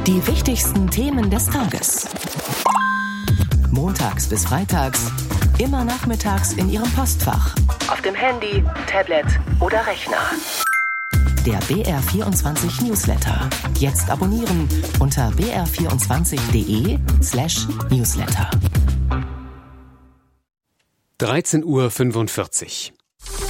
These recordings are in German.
Die wichtigsten Themen des Tages. Montags bis freitags, immer nachmittags in Ihrem Postfach. Auf dem Handy, Tablet oder Rechner. Der BR24 Newsletter. Jetzt abonnieren unter br24.de/Newsletter. 13:45 Uhr.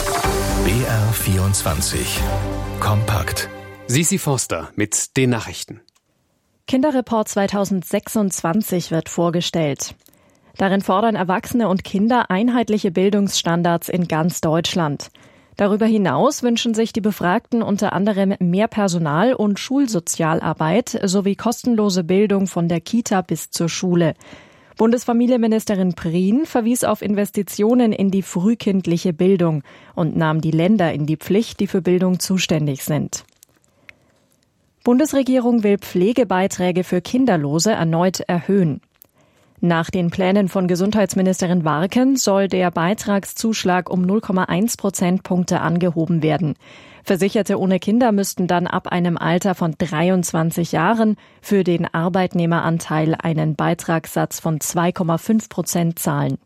BR24 Kompakt. Sisi Forster mit den Nachrichten. Kinderreport 2026 wird vorgestellt. Darin fordern Erwachsene und Kinder einheitliche Bildungsstandards in ganz Deutschland. Darüber hinaus wünschen sich die Befragten unter anderem mehr Personal und Schulsozialarbeit sowie kostenlose Bildung von der Kita bis zur Schule. Bundesfamilienministerin Prien verwies auf Investitionen in die frühkindliche Bildung und nahm die Länder in die Pflicht, die für Bildung zuständig sind. Bundesregierung will Pflegebeiträge für Kinderlose erneut erhöhen. Nach den Plänen von Gesundheitsministerin Warken soll der Beitragszuschlag um 0,1 Prozentpunkte angehoben werden. Versicherte ohne Kinder müssten dann ab einem Alter von 23 Jahren für den Arbeitnehmeranteil einen Beitragssatz von 2,5% zahlen.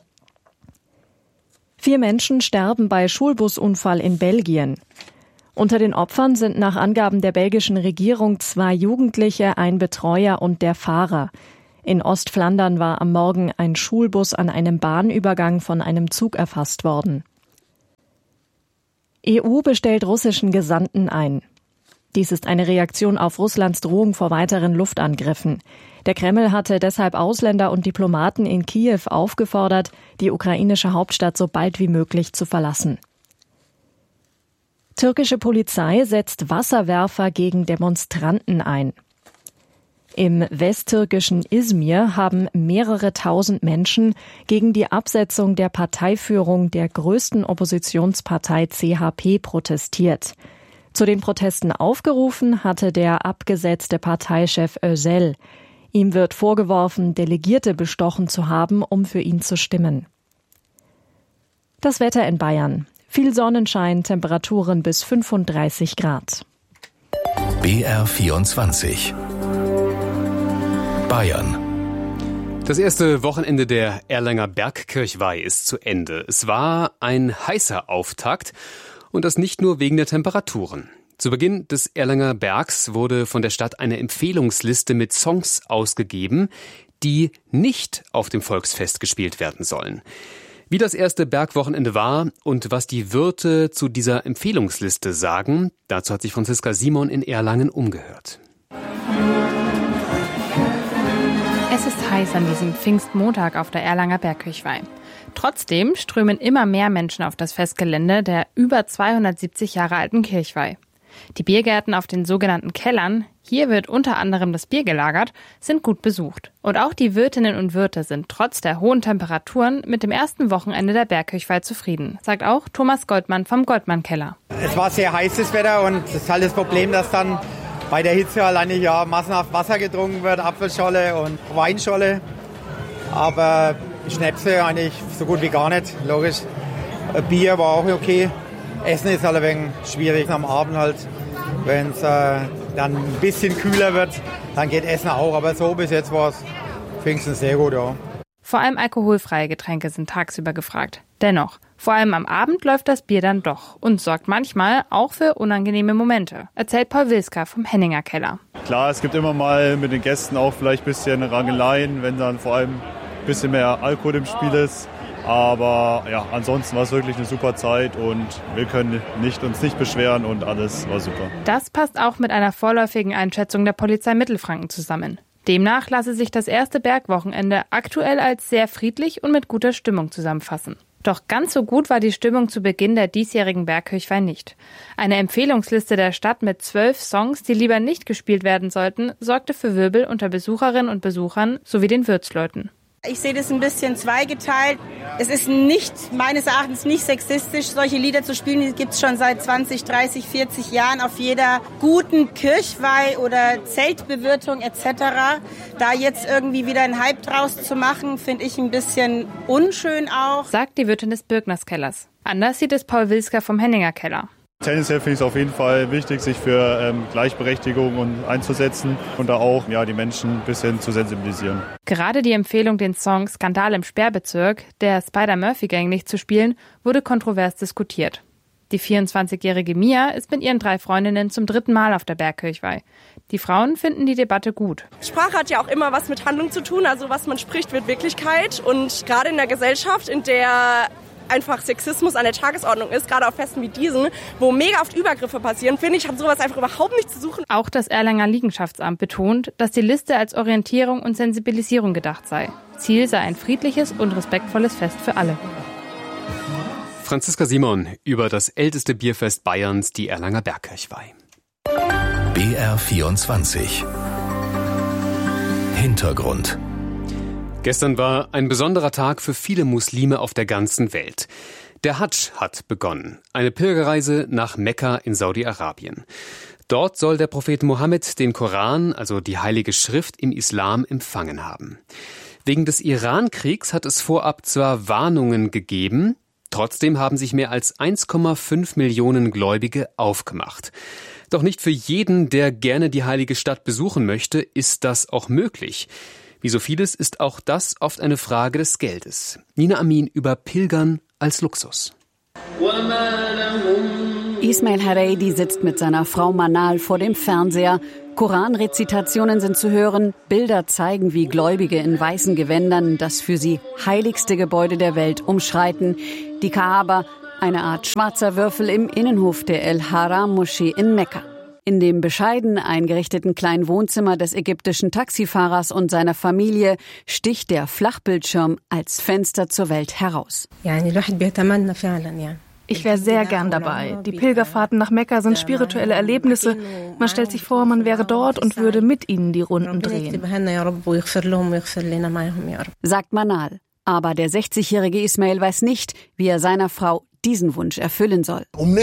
4 Menschen sterben bei Schulbusunfall in Belgien. Unter den Opfern sind nach Angaben der belgischen Regierung 2 Jugendliche, ein Betreuer und der Fahrer. In Ostflandern war am Morgen ein Schulbus an einem Bahnübergang von einem Zug erfasst worden. EU bestellt russischen Gesandten ein. Dies ist eine Reaktion auf Russlands Drohung vor weiteren Luftangriffen. Der Kreml hatte deshalb Ausländer und Diplomaten in Kiew aufgefordert, die ukrainische Hauptstadt so bald wie möglich zu verlassen. Türkische Polizei setzt Wasserwerfer gegen Demonstranten ein. Im westtürkischen Izmir haben mehrere tausend Menschen gegen die Absetzung der Parteiführung der größten Oppositionspartei CHP protestiert. Zu den Protesten aufgerufen hatte der abgesetzte Parteichef Özel. Ihm wird vorgeworfen, Delegierte bestochen zu haben, um für ihn zu stimmen. Das Wetter in Bayern. Viel Sonnenschein, Temperaturen bis 35 Grad. BR24 Bayern. Das erste Wochenende der Erlanger Bergkirchweih ist zu Ende. Es war ein heißer Auftakt und das nicht nur wegen der Temperaturen. Zu Beginn des Erlanger Bergs wurde von der Stadt eine Empfehlungsliste mit Songs ausgegeben, die nicht auf dem Volksfest gespielt werden sollen. Wie das erste Bergwochenende war und was die Wirte zu dieser Empfehlungsliste sagen, dazu hat sich Franziska Simon in Erlangen umgehört. Es ist heiß an diesem Pfingstmontag auf der Erlanger Bergkirchweih. Trotzdem strömen immer mehr Menschen auf das Festgelände der über 270 Jahre alten Kirchweih. Die Biergärten auf den sogenannten Kellern, hier wird unter anderem das Bier gelagert, sind gut besucht. Und auch die Wirtinnen und Wirte sind trotz der hohen Temperaturen mit dem ersten Wochenende der Bergkirchweih zufrieden, sagt auch Thomas Goldmann vom Goldmann-Keller. Es war sehr heißes Wetter und es ist halt das Problem, dass dann bei der Hitze alleine ja massenhaft Wasser getrunken wird, Apfelscholle und Weinscholle. Aber Schnäpse eigentlich so gut wie gar nicht, logisch. Bier war auch okay. Essen ist halt ein wenig schwierig am Abend halt. Wenn es dann ein bisschen kühler wird, dann geht Essen auch. Aber so bis jetzt war es Pfingsten sehr gut, ja. Vor allem alkoholfreie Getränke sind tagsüber gefragt. Dennoch, vor allem am Abend läuft das Bier dann doch und sorgt manchmal auch für unangenehme Momente, erzählt Paul Wilska vom Henninger Keller. Klar, es gibt immer mal mit den Gästen auch vielleicht ein bisschen Rangeleien, wenn dann vor allem ein bisschen mehr Alkohol im Spiel ist. Aber ja, ansonsten war es wirklich eine super Zeit und wir können uns nicht beschweren und alles war super. Das passt auch mit einer vorläufigen Einschätzung der Polizei Mittelfranken zusammen. Demnach lasse sich das erste Bergwochenende aktuell als sehr friedlich und mit guter Stimmung zusammenfassen. Doch ganz so gut war die Stimmung zu Beginn der diesjährigen Bergkirchweih nicht. Eine Empfehlungsliste der Stadt mit 12 Songs, die lieber nicht gespielt werden sollten, sorgte für Wirbel unter Besucherinnen und Besuchern sowie den Wirtsleuten. Ich sehe das ein bisschen zweigeteilt. Es ist meines Erachtens nicht sexistisch, solche Lieder zu spielen. Die gibt es schon seit 20, 30, 40 Jahren auf jeder guten Kirchweih oder Zeltbewirtung etc. Da jetzt irgendwie wieder einen Hype draus zu machen, finde ich ein bisschen unschön auch. Sagt die Wirtin des Birkners Kellers. Anders sieht es Paul Wilska vom Henninger Keller. Tendenziell finde ich es auf jeden Fall wichtig, sich für Gleichberechtigung einzusetzen und da auch die Menschen ein bisschen zu sensibilisieren. Gerade die Empfehlung, den Song Skandal im Sperrbezirk der Spider-Murphy-Gang nicht zu spielen, wurde kontrovers diskutiert. Die 24-jährige Mia ist mit ihren 3 Freundinnen zum 3. Mal auf der Bergkirchweih. Die Frauen finden die Debatte gut. Sprache hat ja auch immer was mit Handlung zu tun, also was man spricht, wird Wirklichkeit. Und gerade in der Gesellschaft, in der einfach Sexismus an der Tagesordnung ist, gerade auf Festen wie diesen, wo mega oft Übergriffe passieren, finde ich, hat sowas einfach überhaupt nicht zu suchen. Auch das Erlanger Liegenschaftsamt betont, dass die Liste als Orientierung und Sensibilisierung gedacht sei. Ziel sei ein friedliches und respektvolles Fest für alle. Franziska Simon über das älteste Bierfest Bayerns, die Erlanger Bergkirchweih. BR24 Hintergrund. Gestern war ein besonderer Tag für viele Muslime auf der ganzen Welt. Der Hadsch hat begonnen, eine Pilgerreise nach Mekka in Saudi-Arabien. Dort soll der Prophet Mohammed den Koran, also die Heilige Schrift im Islam, empfangen haben. Wegen des Iran-Kriegs hat es vorab zwar Warnungen gegeben, trotzdem haben sich mehr als 1,5 Millionen Gläubige aufgemacht. Doch nicht für jeden, der gerne die heilige Stadt besuchen möchte, ist das auch möglich. Wie so vieles ist auch das oft eine Frage des Geldes. Nina Amin über Pilgern als Luxus. Ismail Hareidi sitzt mit seiner Frau Manal vor dem Fernseher. Koranrezitationen sind zu hören. Bilder zeigen, wie Gläubige in weißen Gewändern das für sie heiligste Gebäude der Welt umschreiten. Die Kaaba, eine Art schwarzer Würfel im Innenhof der El-Haram-Moschee in Mekka. In dem bescheiden eingerichteten kleinen Wohnzimmer des ägyptischen Taxifahrers und seiner Familie sticht der Flachbildschirm als Fenster zur Welt heraus. Ich wäre sehr gern dabei. Die Pilgerfahrten nach Mekka sind spirituelle Erlebnisse. Man stellt sich vor, man wäre dort und würde mit ihnen die Runden drehen. Sagt Manal. Aber der 60-jährige Ismail weiß nicht, wie er seiner Frau diesen Wunsch erfüllen soll.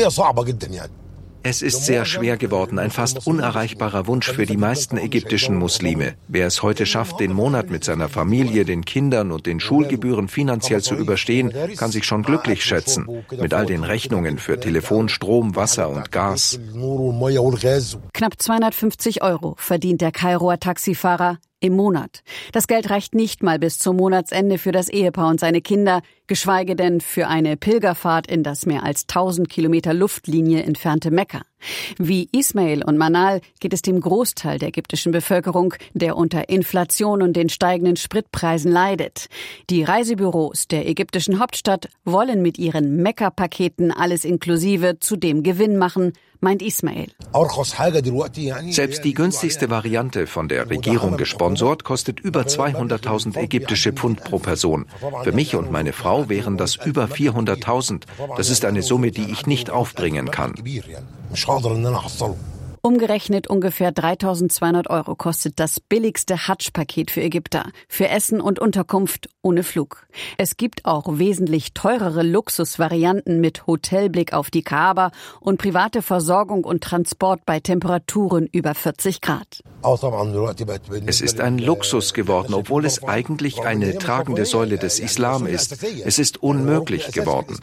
Es ist sehr schwer geworden, ein fast unerreichbarer Wunsch für die meisten ägyptischen Muslime. Wer es heute schafft, den Monat mit seiner Familie, den Kindern und den Schulgebühren finanziell zu überstehen, kann sich schon glücklich schätzen. Mit all den Rechnungen für Telefon, Strom, Wasser und Gas. Knapp 250 € verdient der Kairoer Taxifahrer im Monat. Das Geld reicht nicht mal bis zum Monatsende für das Ehepaar und seine Kinder, geschweige denn für eine Pilgerfahrt in das mehr als 1000 Kilometer Luftlinie entfernte Mekka. Wie Ismail und Manal geht es dem Großteil der ägyptischen Bevölkerung, der unter Inflation und den steigenden Spritpreisen leidet. Die Reisebüros der ägyptischen Hauptstadt wollen mit ihren Mekka-Paketen alles inklusive zudem Gewinn machen, meint Ismail. Selbst die günstigste Variante, von der Regierung gesponsort, kostet über 200.000 ägyptische Pfund pro Person. Für mich und meine Frau wären das über 400.000. Das ist eine Summe, die ich nicht aufbringen kann. Umgerechnet ungefähr 3.200 € kostet das billigste Hadsch-Paket für Ägypter, für Essen und Unterkunft ohne Flug. Es gibt auch wesentlich teurere Luxusvarianten mit Hotelblick auf die Kaaba und private Versorgung und Transport bei Temperaturen über 40 Grad. Es ist ein Luxus geworden, obwohl es eigentlich eine tragende Säule des Islam ist. Es ist unmöglich geworden.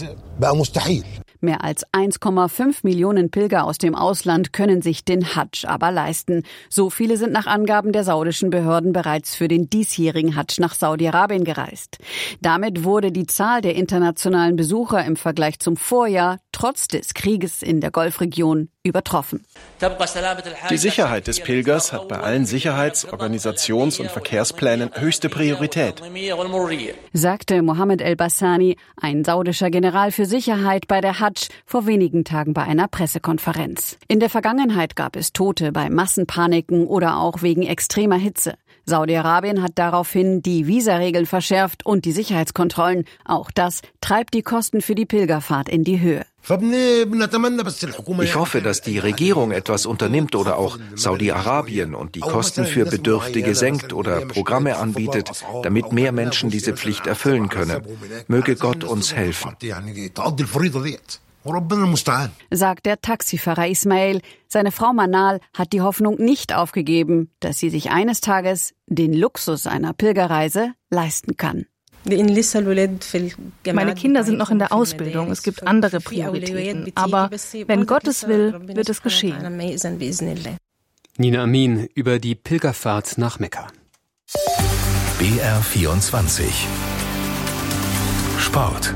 Mehr als 1,5 Millionen Pilger aus dem Ausland können sich den Hadsch aber leisten. So viele sind nach Angaben der saudischen Behörden bereits für den diesjährigen Hadsch nach Saudi-Arabien gereist. Damit wurde die Zahl der internationalen Besucher im Vergleich zum Vorjahr trotz des Krieges in der Golfregion übertroffen. Die Sicherheit des Pilgers hat bei allen Sicherheits-, Organisations- und Verkehrsplänen höchste Priorität, sagte Mohammed El-Bassani, ein saudischer General für Sicherheit bei der Hadsch, vor wenigen Tagen bei einer Pressekonferenz. In der Vergangenheit gab es Tote bei Massenpaniken oder auch wegen extremer Hitze. Saudi-Arabien hat daraufhin die Visaregeln verschärft und die Sicherheitskontrollen. Auch das treibt die Kosten für die Pilgerfahrt in die Höhe. Ich hoffe, dass die Regierung etwas unternimmt oder auch Saudi-Arabien und die Kosten für Bedürftige senkt oder Programme anbietet, damit mehr Menschen diese Pflicht erfüllen können. Möge Gott uns helfen, sagt der Taxifahrer Ismail. Seine Frau Manal hat die Hoffnung nicht aufgegeben, dass sie sich eines Tages den Luxus einer Pilgerreise leisten kann. Meine Kinder sind noch in der Ausbildung, es gibt andere Prioritäten. Aber wenn Gott es will, wird es geschehen. Nina Amin über die Pilgerfahrt nach Mekka. BR24 Sport.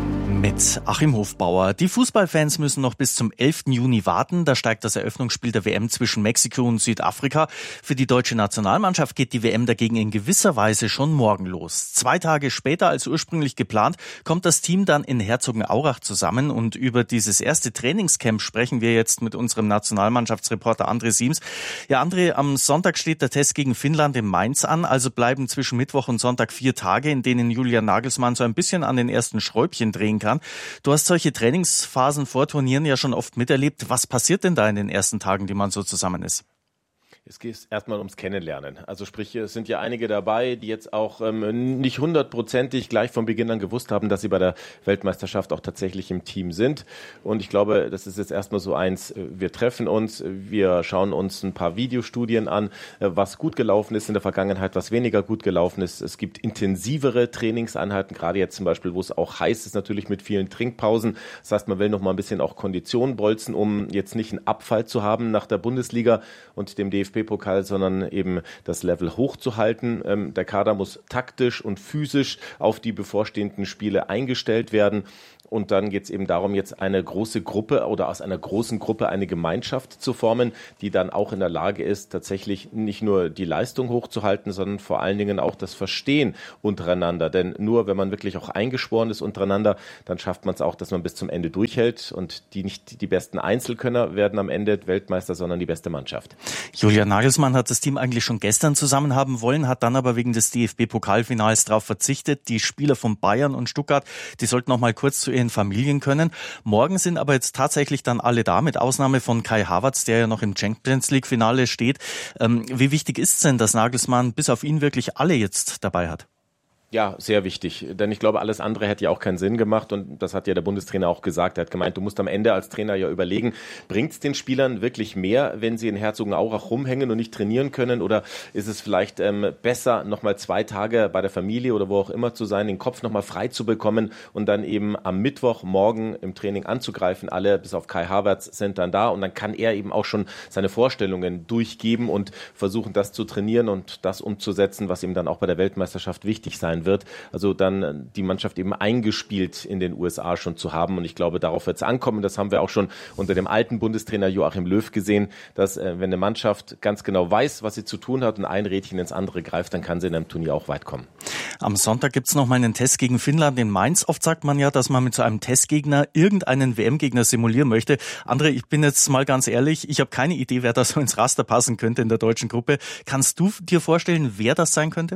Mit Achim Hofbauer. Die Fußballfans müssen noch bis zum 11. Juni warten. Da steigt das Eröffnungsspiel der WM zwischen Mexiko und Südafrika. Für die deutsche Nationalmannschaft geht die WM dagegen in gewisser Weise schon morgen los. 2 Tage später als ursprünglich geplant, kommt das Team dann in Herzogenaurach zusammen. Und über dieses erste Trainingscamp sprechen wir jetzt mit unserem Nationalmannschaftsreporter André Siems. Ja, André, am Sonntag steht der Test gegen Finnland in Mainz an. Also bleiben zwischen Mittwoch und Sonntag 4 Tage, in denen Julian Nagelsmann so ein bisschen an den ersten Schräubchen drehen kann. Du hast solche Trainingsphasen vor Turnieren ja schon oft miterlebt. Was passiert denn da in den ersten Tagen, die man so zusammen ist? Es geht erstmal ums Kennenlernen. Also sprich, es sind ja einige dabei, die jetzt auch nicht 100%ig gleich von Beginn an gewusst haben, dass sie bei der Weltmeisterschaft auch tatsächlich im Team sind. Und ich glaube, das ist jetzt erstmal so eins, wir treffen uns, wir schauen uns ein paar Videostudien an, was gut gelaufen ist in der Vergangenheit, was weniger gut gelaufen ist. Es gibt intensivere Trainingseinheiten, gerade jetzt zum Beispiel, wo es auch heiß ist, natürlich mit vielen Trinkpausen. Das heißt, man will noch mal ein bisschen auch Kondition bolzen, um jetzt nicht einen Abfall zu haben nach der Bundesliga und dem DFB-Pokal, sondern eben das Level hochzuhalten. Der Kader muss taktisch und physisch auf die bevorstehenden Spiele eingestellt werden. Und dann geht es eben darum, jetzt eine große Gruppe oder aus einer großen Gruppe eine Gemeinschaft zu formen, die dann auch in der Lage ist, tatsächlich nicht nur die Leistung hochzuhalten, sondern vor allen Dingen auch das Verstehen untereinander. Denn nur wenn man wirklich auch eingeschworen ist untereinander, dann schafft man es auch, dass man bis zum Ende durchhält. Und nicht die besten Einzelkönner werden am Ende Weltmeister, sondern die beste Mannschaft. Julian Nagelsmann hat das Team eigentlich schon gestern zusammen haben wollen, hat dann aber wegen des DFB-Pokalfinals darauf verzichtet. Die Spieler von Bayern und Stuttgart, die sollten noch mal kurz zu ihren Familien können. Morgen sind aber jetzt tatsächlich dann alle da, mit Ausnahme von Kai Havertz, der ja noch im Champions League-Finale steht. Wie wichtig ist es denn, dass Nagelsmann bis auf ihn wirklich alle jetzt dabei hat? Ja, sehr wichtig, denn ich glaube, alles andere hätte ja auch keinen Sinn gemacht und das hat ja der Bundestrainer auch gesagt. Er hat gemeint, du musst am Ende als Trainer ja überlegen, bringt es den Spielern wirklich mehr, wenn sie in Herzogenaurach rumhängen und nicht trainieren können, oder ist es vielleicht besser, nochmal 2 Tage bei der Familie oder wo auch immer zu sein, den Kopf nochmal frei zu bekommen und dann eben am Mittwochmorgen im Training anzugreifen. Alle bis auf Kai Havertz sind dann da und dann kann er eben auch schon seine Vorstellungen durchgeben und versuchen, das zu trainieren und das umzusetzen, was ihm dann auch bei der Weltmeisterschaft wichtig sein wird. Also dann die Mannschaft eben eingespielt in den USA schon zu haben. Und ich glaube, darauf wird es ankommen. Das haben wir auch schon unter dem alten Bundestrainer Joachim Löw gesehen, dass wenn eine Mannschaft ganz genau weiß, was sie zu tun hat und ein Rädchen ins andere greift, dann kann sie in einem Turnier auch weit kommen. Am Sonntag gibt es noch mal einen Test gegen Finnland in Mainz. Oft sagt man ja, dass man mit so einem Testgegner irgendeinen WM-Gegner simulieren möchte. André, ich bin jetzt mal ganz ehrlich, ich habe keine Idee, wer da so ins Raster passen könnte in der deutschen Gruppe. Kannst du dir vorstellen, wer das sein könnte?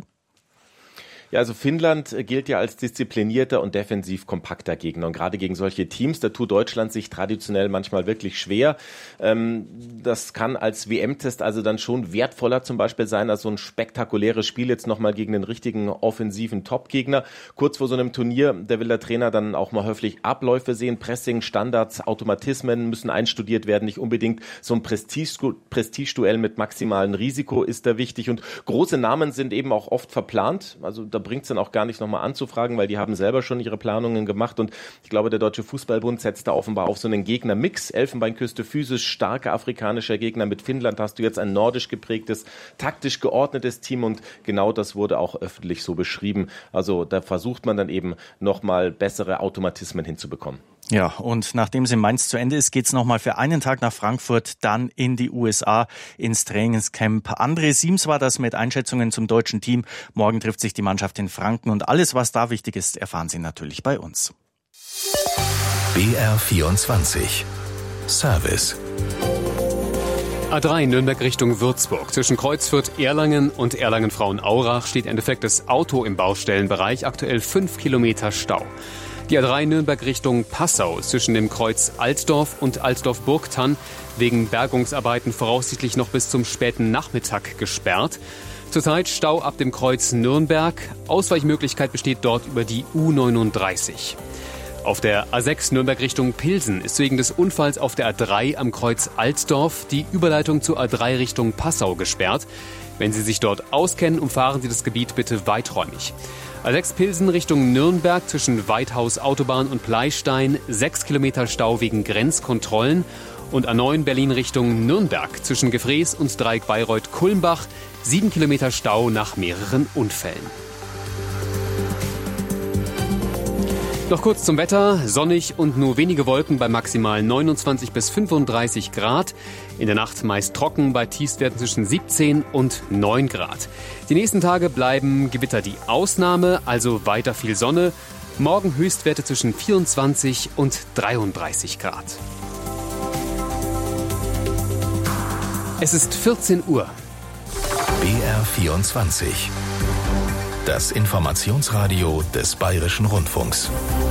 Ja, also Finnland gilt ja als disziplinierter und defensiv kompakter Gegner. Und gerade gegen solche Teams, da tut Deutschland sich traditionell manchmal wirklich schwer. Das kann als WM-Test also dann schon wertvoller zum Beispiel sein als so ein spektakuläres Spiel jetzt nochmal gegen den richtigen offensiven Top-Gegner. Kurz vor so einem Turnier, da will der Trainer dann auch mal höflich Abläufe sehen. Pressing, Standards, Automatismen müssen einstudiert werden. Nicht unbedingt so ein Prestigeduell mit maximalem Risiko ist da wichtig. Und große Namen sind eben auch oft verplant. Also da bringt es dann auch gar nicht nochmal anzufragen, weil die haben selber schon ihre Planungen gemacht. Und ich glaube, der Deutsche Fußballbund setzt da offenbar auf so einen Gegnermix. Elfenbeinküste, physisch starker afrikanischer Gegner. Mit Finnland hast du jetzt ein nordisch geprägtes, taktisch geordnetes Team. Und genau das wurde auch öffentlich so beschrieben. Also da versucht man dann eben nochmal bessere Automatismen hinzubekommen. Ja, und nachdem es in Mainz zu Ende ist, geht's nochmal für einen Tag nach Frankfurt, dann in die USA ins Trainingscamp. André Siems war das mit Einschätzungen zum deutschen Team. Morgen trifft sich die Mannschaft in Franken und alles, was da wichtig ist, erfahren Sie natürlich bei uns. BR24 Service. A3 Nürnberg Richtung Würzburg. Zwischen Kreuzfürth, Erlangen und Erlangen-Frauenaurach steht ein defektes Auto im Baustellenbereich. Aktuell 5 Kilometer Stau. Die A3 Nürnberg Richtung Passau zwischen dem Kreuz Altdorf und Altdorf-Burgthann wegen Bergungsarbeiten voraussichtlich noch bis zum späten Nachmittag gesperrt. Zurzeit Stau ab dem Kreuz Nürnberg. Ausweichmöglichkeit besteht dort über die U39. Auf der A6 Nürnberg Richtung Pilsen ist wegen des Unfalls auf der A3 am Kreuz Altdorf die Überleitung zur A3 Richtung Passau gesperrt. Wenn Sie sich dort auskennen, umfahren Sie das Gebiet bitte weiträumig. A6 Pilsen Richtung Nürnberg zwischen Weidhaus Autobahn und Pleystein 6 Kilometer Stau wegen Grenzkontrollen. Und A9 Berlin Richtung Nürnberg zwischen Gefrees und Dreieck Bayreuth-Kulmbach 7 Kilometer Stau nach mehreren Unfällen. Noch kurz zum Wetter. Sonnig und nur wenige Wolken bei maximal 29 bis 35 Grad. In der Nacht meist trocken bei Tiefstwerten zwischen 17 und 9 Grad. Die nächsten Tage bleiben Gewitter die Ausnahme, also weiter viel Sonne. Morgen Höchstwerte zwischen 24 und 33 Grad. Es ist 14 Uhr. BR24. Das Informationsradio des Bayerischen Rundfunks.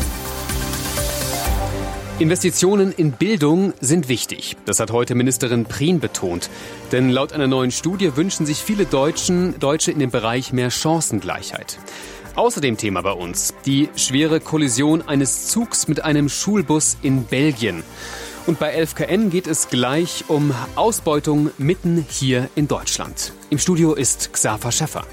Investitionen in Bildung sind wichtig. Das hat heute Ministerin Prien betont. Denn laut einer neuen Studie wünschen sich viele Deutsche in dem Bereich mehr Chancengleichheit. Außerdem Thema bei uns: die schwere Kollision eines Zugs mit einem Schulbus in Belgien. Und bei 11KN geht es gleich um Ausbeutung mitten hier in Deutschland. Im Studio ist Xaver Schäffer.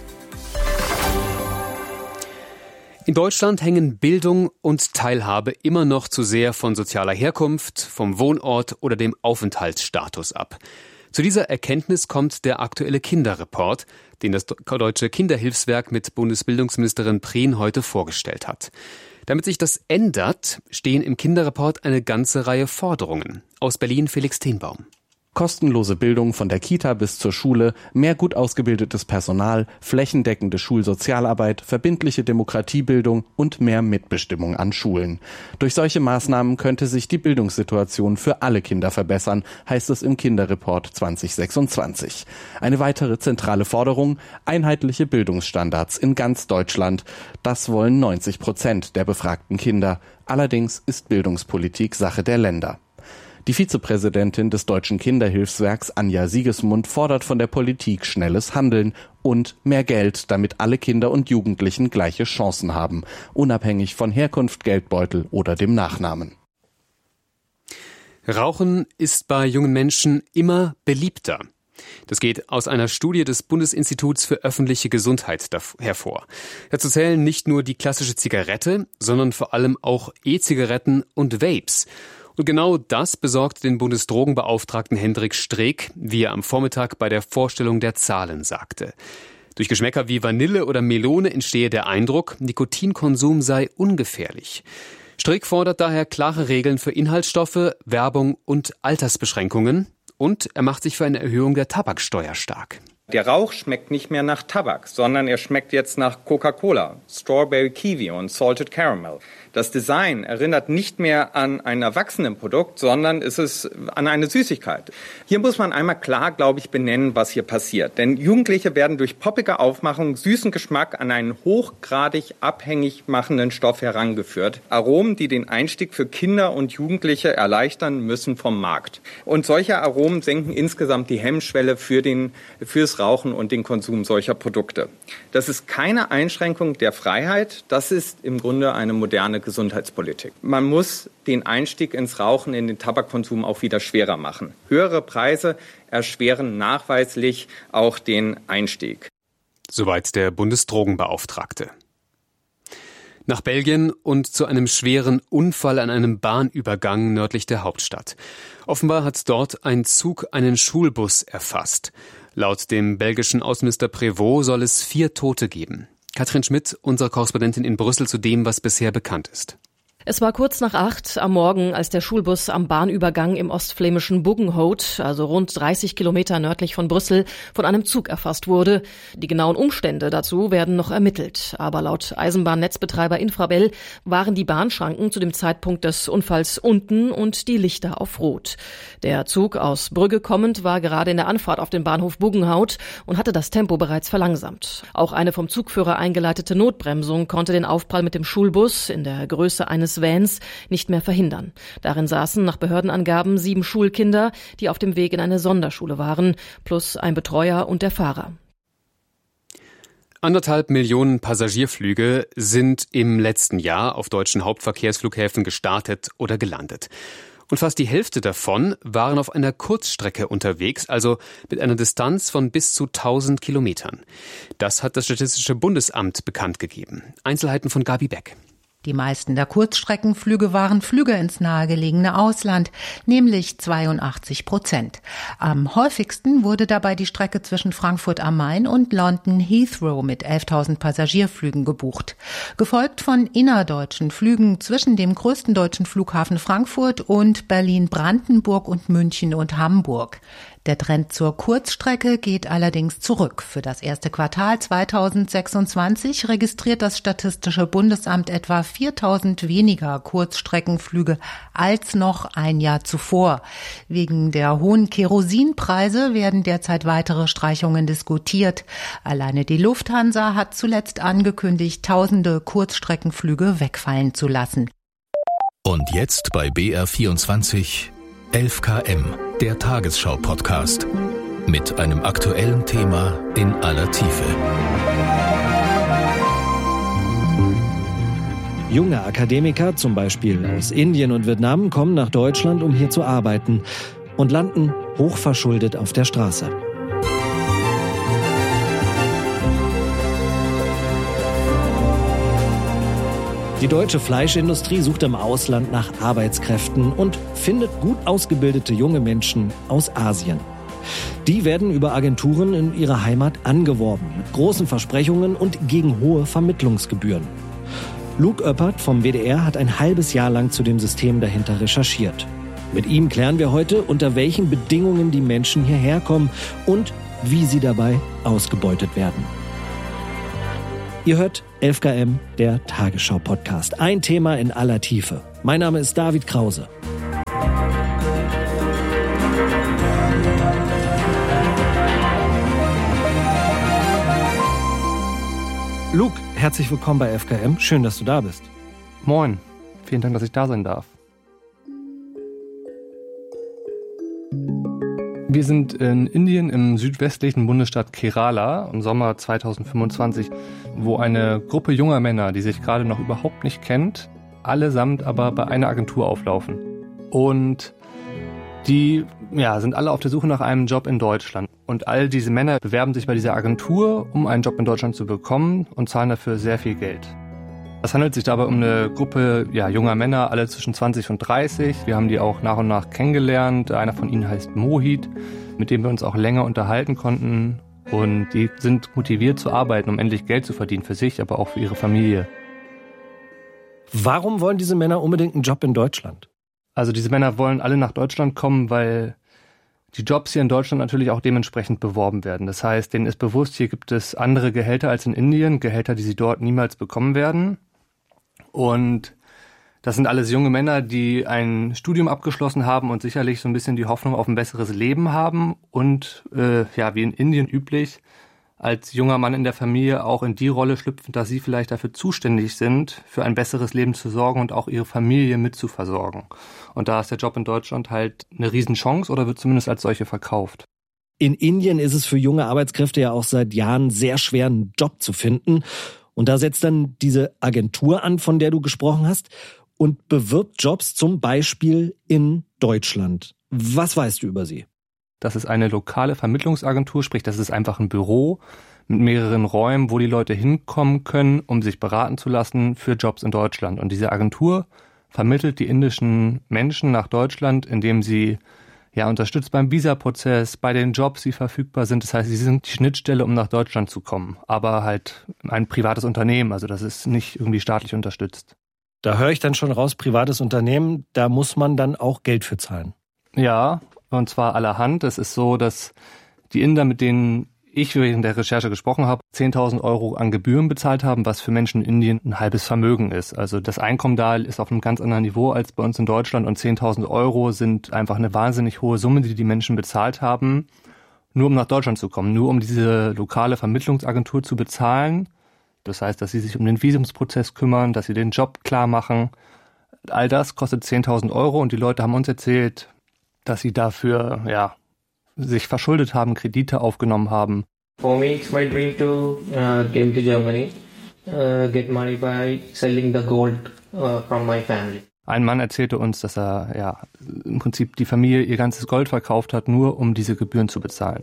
In Deutschland hängen Bildung und Teilhabe immer noch zu sehr von sozialer Herkunft, vom Wohnort oder dem Aufenthaltsstatus ab. Zu dieser Erkenntnis kommt der aktuelle Kinderreport, den das Deutsche Kinderhilfswerk mit Bundesbildungsministerin Prien heute vorgestellt hat. Damit sich das ändert, stehen im Kinderreport eine ganze Reihe Forderungen. Aus Berlin Felix Tenbaum. Kostenlose Bildung von der Kita bis zur Schule, mehr gut ausgebildetes Personal, flächendeckende Schulsozialarbeit, verbindliche Demokratiebildung und mehr Mitbestimmung an Schulen. Durch solche Maßnahmen könnte sich die Bildungssituation für alle Kinder verbessern, heißt es im Kinderreport 2026. Eine weitere zentrale Forderung: einheitliche Bildungsstandards in ganz Deutschland. Das wollen 90% der befragten Kinder. Allerdings ist Bildungspolitik Sache der Länder. Die Vizepräsidentin des Deutschen Kinderhilfswerks, Anja Siegesmund, fordert von der Politik schnelles Handeln und mehr Geld, damit alle Kinder und Jugendlichen gleiche Chancen haben, unabhängig von Herkunft, Geldbeutel oder dem Nachnamen. Rauchen ist bei jungen Menschen immer beliebter. Das geht aus einer Studie des Bundesinstituts für öffentliche Gesundheit hervor. Dazu zählen nicht nur die klassische Zigarette, sondern vor allem auch E-Zigaretten und Vapes. Und genau das besorgt den Bundesdrogenbeauftragten Hendrik Streeck, wie er am Vormittag bei der Vorstellung der Zahlen sagte. Durch Geschmäcker wie Vanille oder Melone entstehe der Eindruck, Nikotinkonsum sei ungefährlich. Streeck fordert daher klare Regeln für Inhaltsstoffe, Werbung und Altersbeschränkungen. Und er macht sich für eine Erhöhung der Tabaksteuer stark. Der Rauch schmeckt nicht mehr nach Tabak, sondern er schmeckt jetzt nach Coca-Cola, Strawberry Kiwi und Salted Caramel. Das Design erinnert nicht mehr an ein Erwachsenenprodukt, sondern es ist an eine Süßigkeit. Hier muss man einmal klar, glaube ich, benennen, was hier passiert. Denn Jugendliche werden durch poppige Aufmachung süßen Geschmack an einen hochgradig abhängig machenden Stoff herangeführt. Aromen, die den Einstieg für Kinder und Jugendliche erleichtern, müssen vom Markt. Und solche Aromen senken insgesamt die Hemmschwelle fürs Rauchen und den Konsum solcher Produkte. Das ist keine Einschränkung der Freiheit, das ist im Grunde eine moderne Gesundheitspolitik. Man muss den Einstieg ins Rauchen, in den Tabakkonsum auch wieder schwerer machen. Höhere Preise erschweren nachweislich auch den Einstieg. Soweit der Bundesdrogenbeauftragte. Nach Belgien und zu einem schweren Unfall an einem Bahnübergang nördlich der Hauptstadt. Offenbar hat dort ein Zug einen Schulbus erfasst. Laut dem belgischen Außenminister Prévost soll es 4 Tote geben. Katrin Schmidt, unsere Korrespondentin in Brüssel, zu dem, was bisher bekannt ist. Es war kurz nach 8 am Morgen, als der Schulbus am Bahnübergang im ostflämischen Buggenhout, also rund 30 Kilometer nördlich von Brüssel, von einem Zug erfasst wurde. Die genauen Umstände dazu werden noch ermittelt. Aber laut Eisenbahnnetzbetreiber Infrabel waren die Bahnschranken zu dem Zeitpunkt des Unfalls unten und die Lichter auf Rot. Der Zug aus Brügge kommend war gerade in der Anfahrt auf den Bahnhof Buggenhout und hatte das Tempo bereits verlangsamt. Auch eine vom Zugführer eingeleitete Notbremsung konnte den Aufprall mit dem Schulbus in der Größe eines Vans nicht mehr verhindern. Darin saßen nach Behördenangaben 7 Schulkinder, die auf dem Weg in eine Sonderschule waren, plus ein Betreuer und der Fahrer. 1,5 Millionen Passagierflüge sind im letzten Jahr auf deutschen Hauptverkehrsflughäfen gestartet oder gelandet. Und fast die Hälfte davon waren auf einer Kurzstrecke unterwegs, also mit einer Distanz von bis zu 1000 Kilometern. Das hat das Statistische Bundesamt bekannt gegeben. Einzelheiten von Gabi Beck. Die meisten der Kurzstreckenflüge waren Flüge ins nahegelegene Ausland, nämlich 82%. Am häufigsten wurde dabei die Strecke zwischen Frankfurt am Main und London Heathrow mit 11.000 Passagierflügen gebucht. Gefolgt von innerdeutschen Flügen zwischen dem größten deutschen Flughafen Frankfurt und Berlin-Brandenburg und München und Hamburg. Der Trend zur Kurzstrecke geht allerdings zurück. Für das erste Quartal 2026 registriert das Statistische Bundesamt etwa 4.000 weniger Kurzstreckenflüge als noch ein Jahr zuvor. Wegen der hohen Kerosinpreise werden derzeit weitere Streichungen diskutiert. Alleine die Lufthansa hat zuletzt angekündigt, tausende Kurzstreckenflüge wegfallen zu lassen. Und jetzt bei BR24 11KM, der Tagesschau-Podcast. Mit einem aktuellen Thema in aller Tiefe. Junge Akademiker, zum Beispiel aus Indien und Vietnam, kommen nach Deutschland, um hier zu arbeiten und landen hochverschuldet auf der Straße. Die deutsche Fleischindustrie sucht im Ausland nach Arbeitskräften und findet gut ausgebildete junge Menschen aus Asien. Die werden über Agenturen in ihre Heimat angeworben, mit großen Versprechungen und gegen hohe Vermittlungsgebühren. Luke Oeppert vom WDR hat ein halbes Jahr lang zu dem System dahinter recherchiert. Mit ihm klären wir heute, unter welchen Bedingungen die Menschen hierher kommen und wie sie dabei ausgebeutet werden. Ihr hört 11KM, der Tagesschau-Podcast. Ein Thema in aller Tiefe. Mein Name ist David Krause. Luke, herzlich willkommen bei 11KM. Schön, dass du da bist. Moin. Vielen Dank, dass ich da sein darf. Wir sind in Indien im südwestlichen Bundesstaat Kerala im Sommer 2025, wo eine Gruppe junger Männer, die sich gerade noch überhaupt nicht kennt, allesamt aber bei einer Agentur auflaufen. Und die sind alle auf der Suche nach einem Job in Deutschland. Und all diese Männer bewerben sich bei dieser Agentur, um einen Job in Deutschland zu bekommen und zahlen dafür sehr viel Geld. Es handelt sich dabei um eine Gruppe junger Männer, alle zwischen 20 und 30. Wir haben die auch nach und nach kennengelernt. Einer von ihnen heißt Mohit, mit dem wir uns auch länger unterhalten konnten. Und die sind motiviert zu arbeiten, um endlich Geld zu verdienen für sich, aber auch für ihre Familie. Warum wollen diese Männer unbedingt einen Job in Deutschland? Also diese Männer wollen alle nach Deutschland kommen, weil die Jobs hier in Deutschland natürlich auch dementsprechend beworben werden. Das heißt, denen ist bewusst, hier gibt es andere Gehälter als in Indien, Gehälter, die sie dort niemals bekommen werden. Und das sind alles junge Männer, die ein Studium abgeschlossen haben und sicherlich so ein bisschen die Hoffnung auf ein besseres Leben haben und wie in Indien üblich, als junger Mann in der Familie auch in die Rolle schlüpfen, dass sie vielleicht dafür zuständig sind, für ein besseres Leben zu sorgen und auch ihre Familie mit zu versorgen. Und da ist der Job in Deutschland halt eine Riesenchance oder wird zumindest als solche verkauft. In Indien ist es für junge Arbeitskräfte ja auch seit Jahren sehr schwer, einen Job zu finden. Und da setzt dann diese Agentur an, von der du gesprochen hast, und bewirbt Jobs zum Beispiel in Deutschland. Was weißt du über sie? Das ist eine lokale Vermittlungsagentur, sprich, das ist einfach ein Büro mit mehreren Räumen, wo die Leute hinkommen können, um sich beraten zu lassen für Jobs in Deutschland. Und diese Agentur vermittelt die indischen Menschen nach Deutschland, indem sie unterstützt beim Visaprozess, bei den Jobs, die verfügbar sind. Das heißt, sie sind die Schnittstelle, um nach Deutschland zu kommen. Aber halt ein privates Unternehmen, also das ist nicht irgendwie staatlich unterstützt. Da höre ich dann schon raus, privates Unternehmen, da muss man dann auch Geld für zahlen. Ja, und zwar allerhand. Es ist so, dass die Inder, mit denen ich während der Recherche gesprochen habe, 10.000 Euro an Gebühren bezahlt haben, was für Menschen in Indien ein halbes Vermögen ist. Also das Einkommen da ist auf einem ganz anderen Niveau als bei uns in Deutschland und 10.000 Euro sind einfach eine wahnsinnig hohe Summe, die die Menschen bezahlt haben, nur um nach Deutschland zu kommen, nur um diese lokale Vermittlungsagentur zu bezahlen. Das heißt, dass sie sich um den Visumsprozess kümmern, dass sie den Job klar machen. All das kostet 10.000 Euro und die Leute haben uns erzählt, dass sie dafür sich verschuldet haben, Kredite aufgenommen haben. For me, it's my dream to came to Germany, get money by selling the gold from my family. Ein Mann erzählte uns, dass er im Prinzip die Familie ihr ganzes Gold verkauft hat, nur um diese Gebühren zu bezahlen.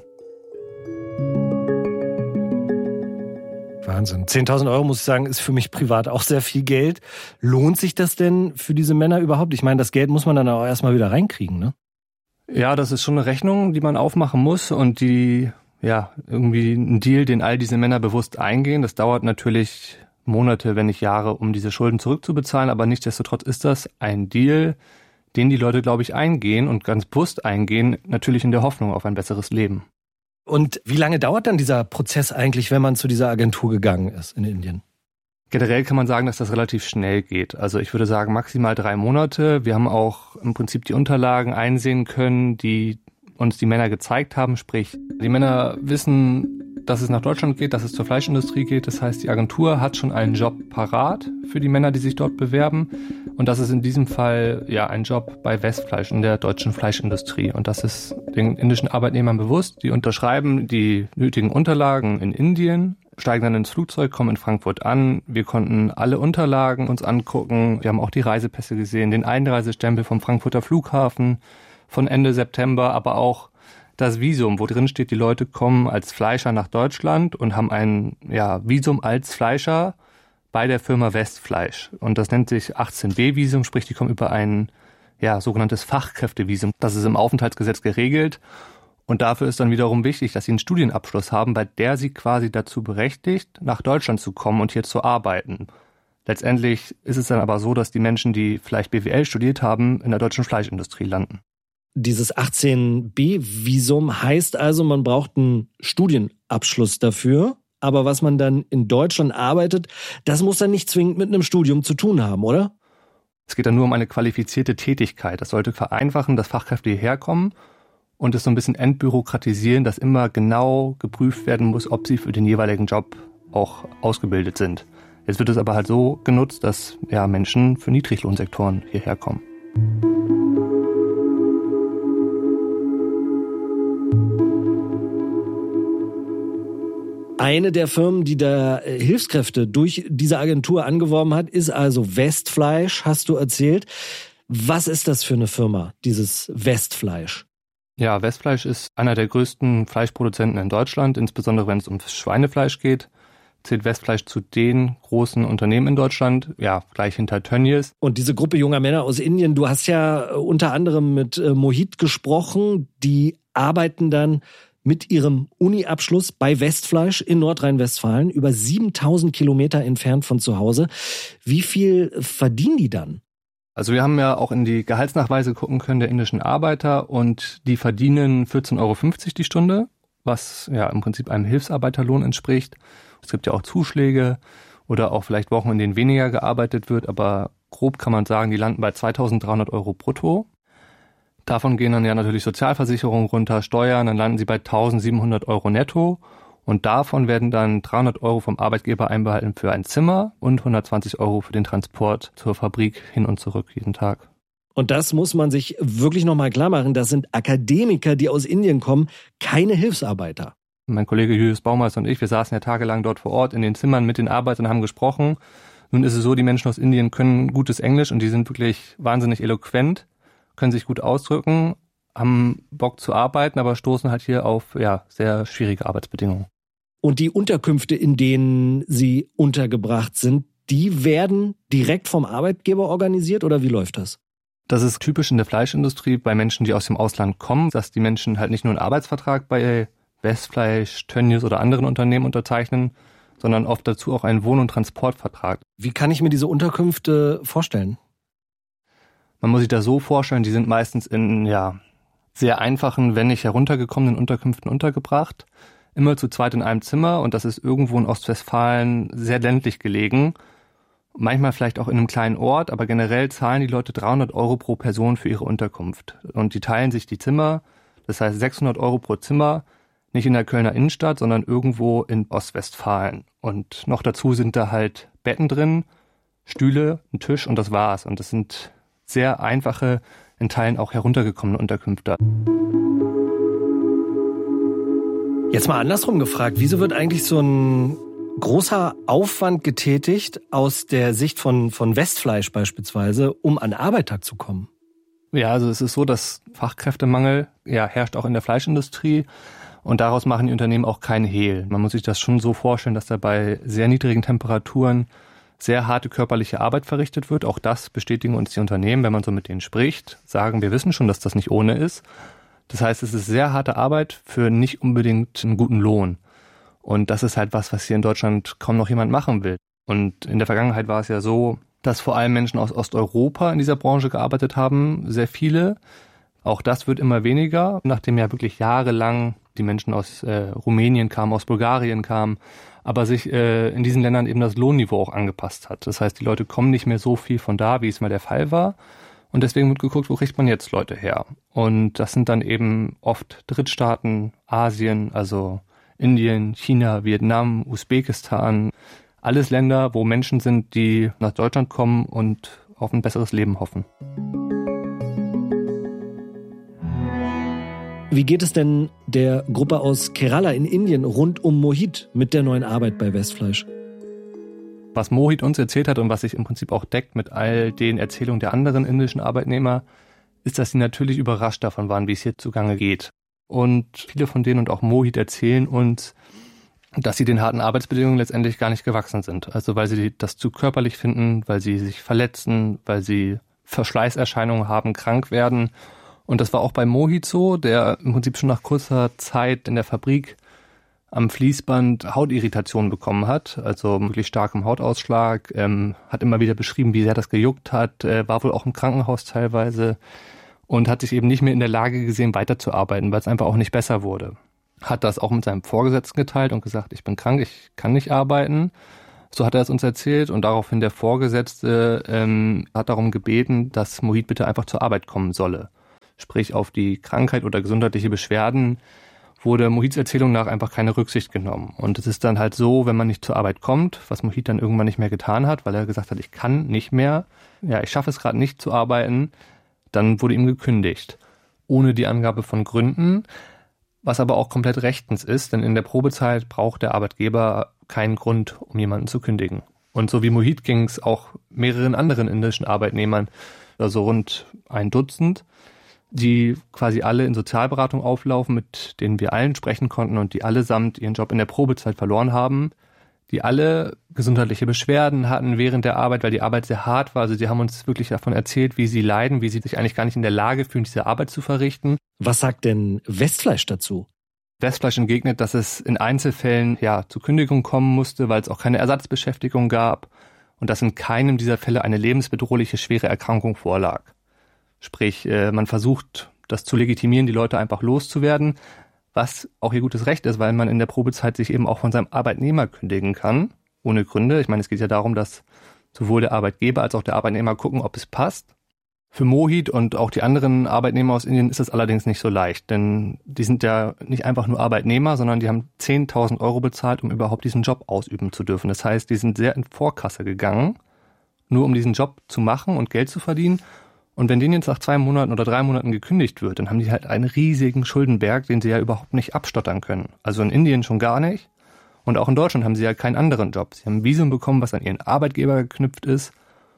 Wahnsinn. 10.000 Euro, muss ich sagen, ist für mich privat auch sehr viel Geld. Lohnt sich das denn für diese Männer überhaupt? Ich meine, das Geld muss man dann auch erstmal wieder reinkriegen, ne? Ja, das ist schon eine Rechnung, die man aufmachen muss und die, irgendwie ein Deal, den all diese Männer bewusst eingehen. Das dauert natürlich Monate, wenn nicht Jahre, um diese Schulden zurückzubezahlen, aber nichtsdestotrotz ist das ein Deal, den die Leute, glaube ich, eingehen und ganz bewusst eingehen, natürlich in der Hoffnung auf ein besseres Leben. Und wie lange dauert dann dieser Prozess eigentlich, wenn man zu dieser Agentur gegangen ist in Indien? Generell kann man sagen, dass das relativ schnell geht. Also ich würde sagen maximal 3 Monate. Wir haben auch im Prinzip die Unterlagen einsehen können, die uns die Männer gezeigt haben. Sprich, die Männer wissen, dass es nach Deutschland geht, dass es zur Fleischindustrie geht. Das heißt, die Agentur hat schon einen Job parat für die Männer, die sich dort bewerben. Und das ist in diesem Fall ein Job bei Westfleisch in der deutschen Fleischindustrie. Und das ist den indischen Arbeitnehmern bewusst. Die unterschreiben die nötigen Unterlagen in Indien, steigen dann ins Flugzeug, kommen in Frankfurt an. Wir konnten alle Unterlagen uns angucken. Wir haben auch die Reisepässe gesehen, den Einreisestempel vom Frankfurter Flughafen von Ende September, aber auch das Visum, wo drin steht, die Leute kommen als Fleischer nach Deutschland und haben ein Visum als Fleischer bei der Firma Westfleisch. Und das nennt sich 18b-Visum, sprich, die kommen über ein sogenanntes Fachkräftevisum. Das ist im Aufenthaltsgesetz geregelt. Und dafür ist dann wiederum wichtig, dass sie einen Studienabschluss haben, bei der sie quasi dazu berechtigt, nach Deutschland zu kommen und hier zu arbeiten. Letztendlich ist es dann aber so, dass die Menschen, die vielleicht BWL studiert haben, in der deutschen Fleischindustrie landen. Dieses 18b-Visum heißt also, man braucht einen Studienabschluss dafür. Aber was man dann in Deutschland arbeitet, das muss dann nicht zwingend mit einem Studium zu tun haben, oder? Es geht dann nur um eine qualifizierte Tätigkeit. Das sollte vereinfachen, dass Fachkräfte hierher kommen und es so ein bisschen entbürokratisieren, dass immer genau geprüft werden muss, ob sie für den jeweiligen Job auch ausgebildet sind. Jetzt wird es aber halt so genutzt, dass Menschen für Niedriglohnsektoren hierher kommen. Eine der Firmen, die da Hilfskräfte durch diese Agentur angeworben hat, ist also Westfleisch, hast du erzählt. Was ist das für eine Firma, dieses Westfleisch? Ja, Westfleisch ist einer der größten Fleischproduzenten in Deutschland, insbesondere wenn es um Schweinefleisch geht. Zählt Westfleisch zu den großen Unternehmen in Deutschland, gleich hinter Tönnies. Und diese Gruppe junger Männer aus Indien, du hast ja unter anderem mit Mohit gesprochen, die arbeiten dann mit ihrem Uni-Abschluss bei Westfleisch in Nordrhein-Westfalen, über 7.000 Kilometer entfernt von zu Hause. Wie viel verdienen die dann? Also wir haben ja auch in die Gehaltsnachweise gucken können der indischen Arbeiter und die verdienen 14,50 Euro die Stunde, was im Prinzip einem Hilfsarbeiterlohn entspricht. Es gibt ja auch Zuschläge oder auch vielleicht Wochen, in denen weniger gearbeitet wird, aber grob kann man sagen, die landen bei 2.300 Euro brutto. Davon gehen dann natürlich Sozialversicherungen runter, Steuern, dann landen sie bei 1.700 Euro netto und davon werden dann 300 Euro vom Arbeitgeber einbehalten für ein Zimmer und 120 Euro für den Transport zur Fabrik hin und zurück jeden Tag. Und das muss man sich wirklich nochmal klar machen, das sind Akademiker, die aus Indien kommen, keine Hilfsarbeiter. Mein Kollege Julius Baumeister und ich, wir saßen ja tagelang dort vor Ort in den Zimmern mit den Arbeitern und haben gesprochen. Nun ist es so, die Menschen aus Indien können gutes Englisch und die sind wirklich wahnsinnig eloquent, können sich gut ausdrücken, haben Bock zu arbeiten, aber stoßen halt hier auf sehr schwierige Arbeitsbedingungen. Und die Unterkünfte, in denen sie untergebracht sind, die werden direkt vom Arbeitgeber organisiert oder wie läuft das? Das ist typisch in der Fleischindustrie bei Menschen, die aus dem Ausland kommen, dass die Menschen halt nicht nur einen Arbeitsvertrag bei Westfleisch, Tönnies oder anderen Unternehmen unterzeichnen, sondern oft dazu auch einen Wohn- und Transportvertrag. Wie kann ich mir diese Unterkünfte vorstellen? Man muss sich das so vorstellen, die sind meistens in sehr einfachen, wenn nicht heruntergekommenen Unterkünften untergebracht. Immer zu zweit in einem Zimmer und das ist irgendwo in Ostwestfalen sehr ländlich gelegen. Manchmal vielleicht auch in einem kleinen Ort, aber generell zahlen die Leute 300 Euro pro Person für ihre Unterkunft. Und die teilen sich die Zimmer, das heißt 600 Euro pro Zimmer, nicht in der Kölner Innenstadt, sondern irgendwo in Ostwestfalen. Und noch dazu sind da halt Betten drin, Stühle, ein Tisch und das war's. Und das sind sehr einfache, in Teilen auch heruntergekommene Unterkünfte. Jetzt mal andersrum gefragt, wieso wird eigentlich so ein großer Aufwand getätigt aus der Sicht von Westfleisch beispielsweise, um an Arbeiter zu kommen? Ja, also es ist so, dass Fachkräftemangel herrscht auch in der Fleischindustrie und daraus machen die Unternehmen auch kein Hehl. Man muss sich das schon so vorstellen, dass da bei sehr niedrigen Temperaturen sehr harte körperliche Arbeit verrichtet wird. Auch das bestätigen uns die Unternehmen, wenn man so mit denen spricht, sagen, wir wissen schon, dass das nicht ohne ist. Das heißt, es ist sehr harte Arbeit für nicht unbedingt einen guten Lohn. Und das ist halt was hier in Deutschland kaum noch jemand machen will. Und in der Vergangenheit war es ja so, dass vor allem Menschen aus Osteuropa in dieser Branche gearbeitet haben, sehr viele. Auch das wird immer weniger, nachdem ja wirklich jahrelang die Menschen aus Rumänien kamen, aus Bulgarien kamen, aber sich in diesen Ländern eben das Lohnniveau auch angepasst hat. Das heißt, die Leute kommen nicht mehr so viel von da, wie es mal der Fall war. Und deswegen wird geguckt, wo kriegt man jetzt Leute her? Und das sind dann eben oft Drittstaaten, Asien, also Indien, China, Vietnam, Usbekistan. Alles Länder, wo Menschen sind, die nach Deutschland kommen und auf ein besseres Leben hoffen. Wie geht es denn der Gruppe aus Kerala in Indien rund um Mohit mit der neuen Arbeit bei Westfleisch? Was Mohit uns erzählt hat und was sich im Prinzip auch deckt mit all den Erzählungen der anderen indischen Arbeitnehmer, ist, dass sie natürlich überrascht davon waren, wie es hier zugange geht. Und viele von denen und auch Mohit erzählen uns, dass sie den harten Arbeitsbedingungen letztendlich gar nicht gewachsen sind. Also weil sie das zu körperlich finden, weil sie sich verletzen, weil sie Verschleißerscheinungen haben, krank werden. Und das war auch bei Mohit so, der im Prinzip schon nach kurzer Zeit in der Fabrik am Fließband Hautirritationen bekommen hat, also wirklich starkem Hautausschlag, hat immer wieder beschrieben, wie sehr das gejuckt hat, war wohl auch im Krankenhaus teilweise und hat sich eben nicht mehr in der Lage gesehen, weiterzuarbeiten, weil es einfach auch nicht besser wurde. Hat das auch mit seinem Vorgesetzten geteilt und gesagt, ich bin krank, ich kann nicht arbeiten. So hat er es uns erzählt und daraufhin der Vorgesetzte hat darum gebeten, dass Mohit bitte einfach zur Arbeit kommen solle. Sprich, auf die Krankheit oder gesundheitliche Beschwerden wurde Mohits Erzählung nach einfach keine Rücksicht genommen. Und es ist dann halt so, wenn man nicht zur Arbeit kommt, was Mohit dann irgendwann nicht mehr getan hat, weil er gesagt hat, ich kann nicht mehr, ich schaffe es gerade nicht zu arbeiten, dann wurde ihm gekündigt. Ohne die Angabe von Gründen, was aber auch komplett rechtens ist, denn in der Probezeit braucht der Arbeitgeber keinen Grund, um jemanden zu kündigen. Und so wie Mohit ging es auch mehreren anderen indischen Arbeitnehmern, also rund 1 Dutzend, die quasi alle in Sozialberatung auflaufen, mit denen wir allen sprechen konnten und die allesamt ihren Job in der Probezeit verloren haben, die alle gesundheitliche Beschwerden hatten während der Arbeit, weil die Arbeit sehr hart war. Also die haben uns wirklich davon erzählt, wie sie leiden, wie sie sich eigentlich gar nicht in der Lage fühlen, diese Arbeit zu verrichten. Was sagt denn Westfleisch dazu? Westfleisch entgegnet, dass es in Einzelfällen zu Kündigung kommen musste, weil es auch keine Ersatzbeschäftigung gab und dass in keinem dieser Fälle eine lebensbedrohliche schwere Erkrankung vorlag. Sprich, man versucht, das zu legitimieren, die Leute einfach loszuwerden, was auch ihr gutes Recht ist, weil man in der Probezeit sich eben auch von seinem Arbeitnehmer kündigen kann, ohne Gründe. Ich meine, es geht ja darum, dass sowohl der Arbeitgeber als auch der Arbeitnehmer gucken, ob es passt. Für Mohit und auch die anderen Arbeitnehmer aus Indien ist das allerdings nicht so leicht, denn die sind ja nicht einfach nur Arbeitnehmer, sondern die haben 10.000 Euro bezahlt, um überhaupt diesen Job ausüben zu dürfen. Das heißt, die sind sehr in Vorkasse gegangen, nur um diesen Job zu machen und Geld zu verdienen. Und wenn denen jetzt nach 2 Monaten oder 3 Monaten gekündigt wird, dann haben die halt einen riesigen Schuldenberg, den sie ja überhaupt nicht abstottern können. Also in Indien schon gar nicht. Und auch in Deutschland haben sie ja keinen anderen Job. Sie haben ein Visum bekommen, was an ihren Arbeitgeber geknüpft ist.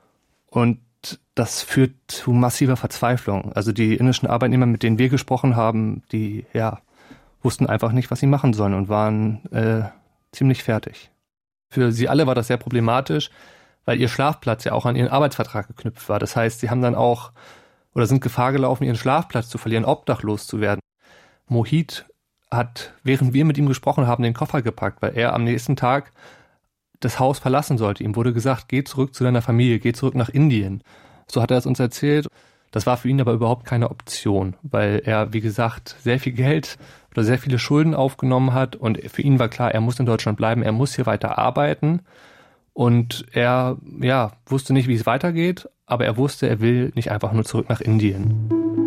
Und das führt zu massiver Verzweiflung. Also die indischen Arbeitnehmer, mit denen wir gesprochen haben, die wussten einfach nicht, was sie machen sollen und waren ziemlich fertig. Für sie alle war das sehr problematisch, weil ihr Schlafplatz ja auch an ihren Arbeitsvertrag geknüpft war. Das heißt, sie haben dann auch oder sind Gefahr gelaufen, ihren Schlafplatz zu verlieren, obdachlos zu werden. Mohit hat, während wir mit ihm gesprochen haben, den Koffer gepackt, weil er am nächsten Tag das Haus verlassen sollte. Ihm wurde gesagt, geh zurück zu deiner Familie, geh zurück nach Indien. So hat er es uns erzählt. Das war für ihn aber überhaupt keine Option, weil er, wie gesagt, sehr viel Geld oder sehr viele Schulden aufgenommen hat und für ihn war klar, er muss in Deutschland bleiben, er muss hier weiter arbeiten. Und er wusste nicht, wie es weitergeht, aber er wusste, er will nicht einfach nur zurück nach Indien.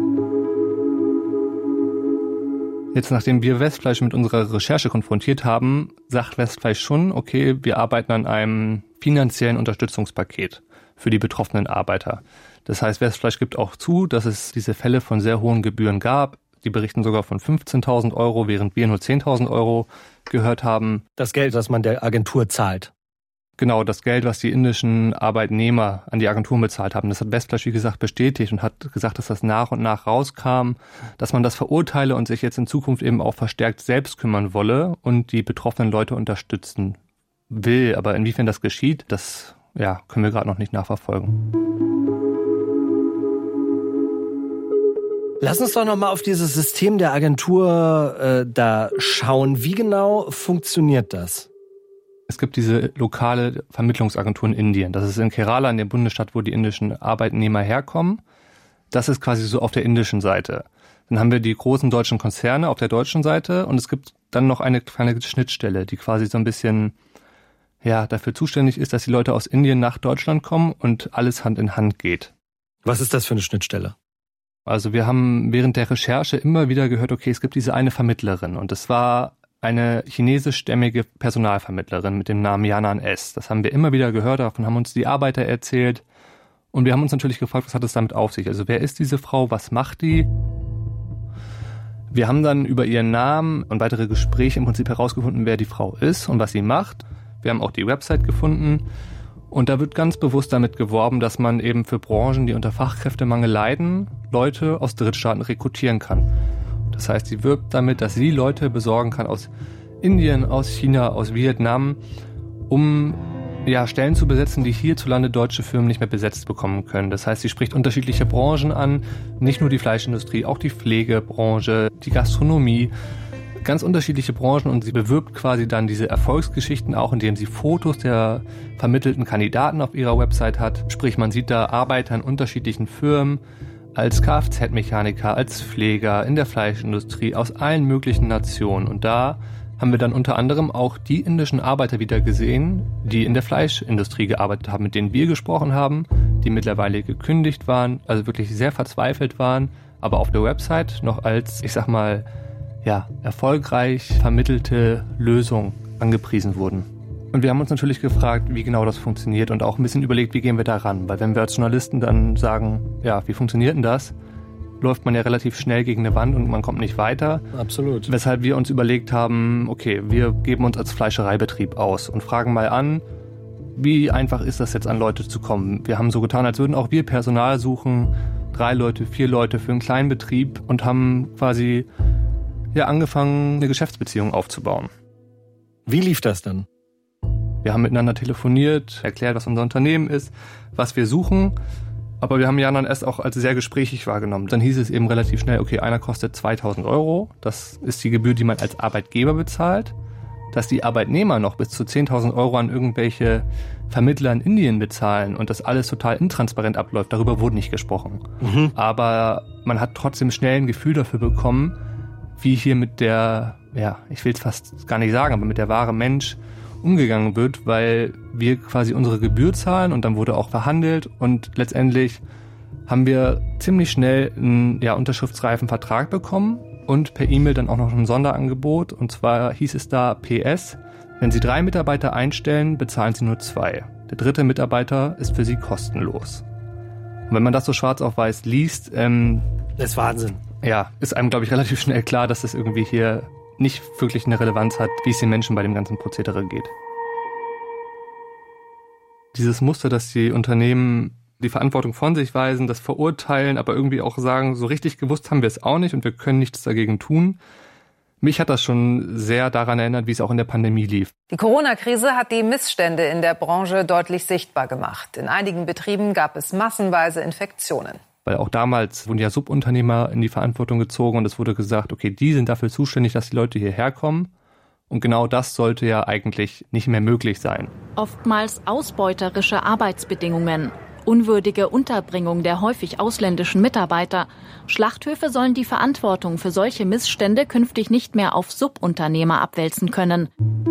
Jetzt, nachdem wir Westfleisch mit unserer Recherche konfrontiert haben, sagt Westfleisch schon, okay, wir arbeiten an einem finanziellen Unterstützungspaket für die betroffenen Arbeiter. Das heißt, Westfleisch gibt auch zu, dass es diese Fälle von sehr hohen Gebühren gab. Die berichten sogar von 15.000 Euro, während wir nur 10.000 Euro gehört haben. Das Geld, das man der Agentur zahlt. Genau, das Geld, was die indischen Arbeitnehmer an die Agenturen bezahlt haben. Das hat Westfleisch, wie gesagt, bestätigt und hat gesagt, dass das nach und nach rauskam, dass man das verurteile und sich jetzt in Zukunft eben auch verstärkt selbst kümmern wolle und die betroffenen Leute unterstützen will. Aber inwiefern das geschieht, das können wir gerade noch nicht nachverfolgen. Lass uns doch nochmal auf dieses System der Agentur da schauen. Wie genau funktioniert das? Es gibt diese lokale Vermittlungsagentur in Indien. Das ist in Kerala, in dem Bundesstaat, wo die indischen Arbeitnehmer herkommen. Das ist quasi so auf der indischen Seite. Dann haben wir die großen deutschen Konzerne auf der deutschen Seite und es gibt dann noch eine kleine Schnittstelle, die quasi so ein bisschen dafür zuständig ist, dass die Leute aus Indien nach Deutschland kommen und alles Hand in Hand geht. Was ist das für eine Schnittstelle? Also wir haben während der Recherche immer wieder gehört, okay, es gibt diese eine Vermittlerin und es war eine chinesischstämmige Personalvermittlerin mit dem Namen Yanan S. Das haben wir immer wieder gehört, davon haben uns die Arbeiter erzählt und wir haben uns natürlich gefragt, was hat es damit auf sich? Also wer ist diese Frau, was macht die? Wir haben dann über ihren Namen und weitere Gespräche im Prinzip herausgefunden, wer die Frau ist und was sie macht. Wir haben auch die Website gefunden und da wird ganz bewusst damit geworben, dass man eben für Branchen, die unter Fachkräftemangel leiden, Leute aus Drittstaaten rekrutieren kann. Das heißt, sie wirbt damit, dass sie Leute besorgen kann aus Indien, aus China, aus Vietnam, um Stellen zu besetzen, die hierzulande deutsche Firmen nicht mehr besetzt bekommen können. Das heißt, sie spricht unterschiedliche Branchen an, nicht nur die Fleischindustrie, auch die Pflegebranche, die Gastronomie, ganz unterschiedliche Branchen und sie bewirbt quasi dann diese Erfolgsgeschichten auch, indem sie Fotos der vermittelten Kandidaten auf ihrer Website hat. Sprich, man sieht da Arbeiter in unterschiedlichen Firmen, als Kfz-Mechaniker, als Pfleger, in der Fleischindustrie, aus allen möglichen Nationen. Und da haben wir dann unter anderem auch die indischen Arbeiter wieder gesehen, die in der Fleischindustrie gearbeitet haben, mit denen wir gesprochen haben, die mittlerweile gekündigt waren, also wirklich sehr verzweifelt waren, aber auf der Website noch als, erfolgreich vermittelte Lösung angepriesen wurden. Und wir haben uns natürlich gefragt, wie genau das funktioniert und auch ein bisschen überlegt, wie gehen wir da ran. Weil wenn wir als Journalisten dann sagen, wie funktioniert denn das, läuft man ja relativ schnell gegen eine Wand und man kommt nicht weiter. Absolut. Weshalb wir uns überlegt haben, okay, wir geben uns als Fleischereibetrieb aus und fragen mal an, wie einfach ist das jetzt an Leute zu kommen. Wir haben so getan, als würden auch wir Personal suchen, 3 Leute, 4 Leute für einen kleinen Betrieb und haben quasi angefangen, eine Geschäftsbeziehung aufzubauen. Wie lief das dann? Wir haben miteinander telefoniert, erklärt, was unser Unternehmen ist, was wir suchen. Aber wir haben Yanan S. auch als sehr gesprächig wahrgenommen. Dann hieß es eben relativ schnell, okay, einer kostet 2.000 Euro. Das ist die Gebühr, die man als Arbeitgeber bezahlt. Dass die Arbeitnehmer noch bis zu 10.000 Euro an irgendwelche Vermittler in Indien bezahlen und das alles total intransparent abläuft, darüber wurde nicht gesprochen. Aber man hat trotzdem schnell ein Gefühl dafür bekommen, wie hier mit der, ich will es fast gar nicht sagen, aber mit der wahre Mensch umgegangen wird, weil wir quasi unsere Gebühr zahlen und dann wurde auch verhandelt und letztendlich haben wir ziemlich schnell einen unterschriftsreifen Vertrag bekommen und per E-Mail dann auch noch ein Sonderangebot und zwar hieß es da PS, wenn Sie 3 Mitarbeiter einstellen, bezahlen Sie nur 2. Der 3. Mitarbeiter ist für Sie kostenlos. Und wenn man das so schwarz auf weiß liest, das ist Wahnsinn. Ist einem, glaube ich, relativ schnell klar, dass das irgendwie hier nicht wirklich eine Relevanz hat, wie es den Menschen bei dem ganzen Prozedere geht. Dieses Muster, dass die Unternehmen die Verantwortung von sich weisen, das verurteilen, aber irgendwie auch sagen, so richtig gewusst haben wir es auch nicht und wir können nichts dagegen tun. Mich hat das schon sehr daran erinnert, wie es auch in der Pandemie lief. Die Corona-Krise hat die Missstände in der Branche deutlich sichtbar gemacht. In einigen Betrieben gab es massenweise Infektionen. Weil auch damals wurden ja Subunternehmer in die Verantwortung gezogen und es wurde gesagt, okay, die sind dafür zuständig, dass die Leute hierher kommen. Und genau das sollte ja eigentlich nicht mehr möglich sein. Oftmals ausbeuterische Arbeitsbedingungen, unwürdige Unterbringung der häufig ausländischen Mitarbeiter. Schlachthöfe sollen die Verantwortung für solche Missstände künftig nicht mehr auf Subunternehmer abwälzen können.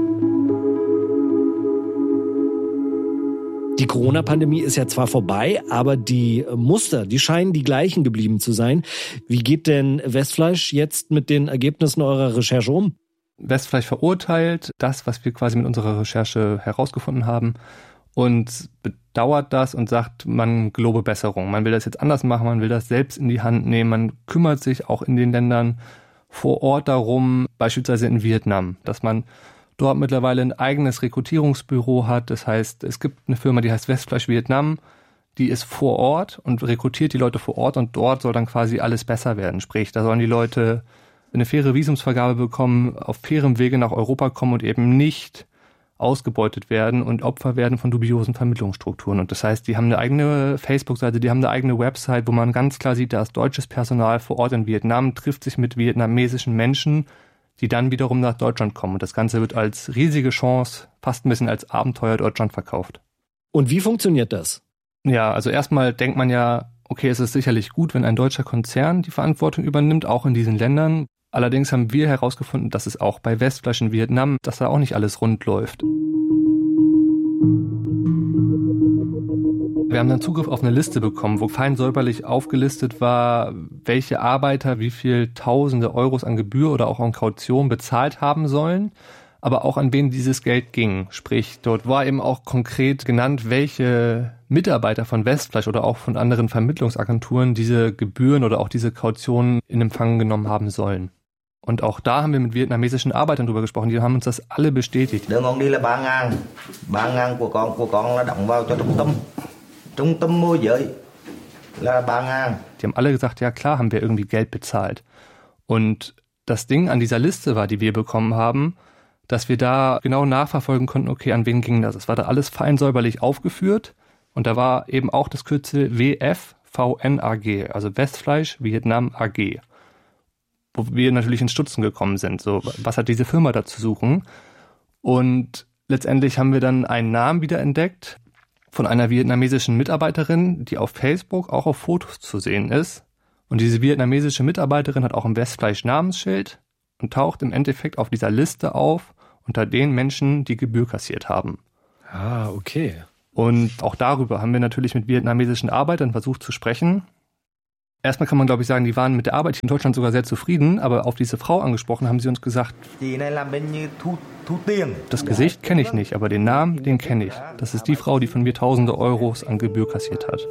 Die Corona-Pandemie ist ja zwar vorbei, aber die Muster, die scheinen die gleichen geblieben zu sein. Wie geht denn Westfleisch jetzt mit den Ergebnissen eurer Recherche um? Westfleisch verurteilt das, was wir quasi mit unserer Recherche herausgefunden haben und bedauert das und sagt, man gelobe Besserung. Man will das jetzt anders machen, man will das selbst in die Hand nehmen. Man kümmert sich auch in den Ländern vor Ort darum, beispielsweise in Vietnam, dass man dort mittlerweile ein eigenes Rekrutierungsbüro hat. Das heißt, es gibt eine Firma, die heißt Westfleisch Vietnam, die ist vor Ort und rekrutiert die Leute vor Ort und dort soll dann quasi alles besser werden. Sprich, da sollen die Leute eine faire Visumsvergabe bekommen, auf fairem Wege nach Europa kommen und eben nicht ausgebeutet werden und Opfer werden von dubiosen Vermittlungsstrukturen. Und das heißt, die haben eine eigene Facebook-Seite, die haben eine eigene Website, wo man ganz klar sieht, da ist deutsches Personal vor Ort in Vietnam, trifft sich mit vietnamesischen Menschen, die dann wiederum nach Deutschland kommen. Und das Ganze wird als riesige Chance, fast ein bisschen als Abenteuer Deutschland verkauft. Und wie funktioniert das? Ja, also erstmal denkt man ja, okay, es ist sicherlich gut, wenn ein deutscher Konzern die Verantwortung übernimmt, auch in diesen Ländern. Allerdings haben wir herausgefunden, dass es auch bei Westfleisch in Vietnam, dass da auch nicht alles rund läuft. Wir haben dann Zugriff auf eine Liste bekommen, wo fein säuberlich aufgelistet war, welche Arbeiter wie viel Tausende Euros an Gebühr oder auch an Kaution bezahlt haben sollen, aber auch an wen dieses Geld ging. Sprich, dort war eben auch konkret genannt, welche Mitarbeiter von Westfleisch oder auch von anderen Vermittlungsagenturen diese Gebühren oder auch diese Kautionen in Empfang genommen haben sollen. Und auch da haben wir mit vietnamesischen Arbeitern drüber gesprochen, die haben uns das alle bestätigt. Die haben alle gesagt, ja klar, haben wir irgendwie Geld bezahlt. Und das Ding an dieser Liste war, die wir bekommen haben, dass wir da genau nachverfolgen konnten, okay, an wen ging das? Es war da alles fein säuberlich aufgeführt und da war eben auch das Kürzel WFVN-AG, also Westfleisch Vietnam AG. Wo wir natürlich ins Stutzen gekommen sind. So, was hat diese Firma da zu suchen? Und letztendlich haben wir dann einen Namen wiederentdeckt von einer vietnamesischen Mitarbeiterin, die auf Facebook auch auf Fotos zu sehen ist. Und diese vietnamesische Mitarbeiterin hat auch ein Westfleisch-Namensschild und taucht im Endeffekt auf dieser Liste auf unter den Menschen, die Gebühr kassiert haben. Ah, okay. Und auch darüber haben wir natürlich mit vietnamesischen Arbeitern versucht zu sprechen. Erstmal kann man, glaube ich, sagen, die waren mit der Arbeit hier in Deutschland sogar sehr zufrieden, aber auf diese Frau angesprochen haben sie uns gesagt, das Gesicht kenne ich nicht, aber den Namen, den kenne ich. Das ist die Frau, die von mir Tausende Euros an Gebühr kassiert hat.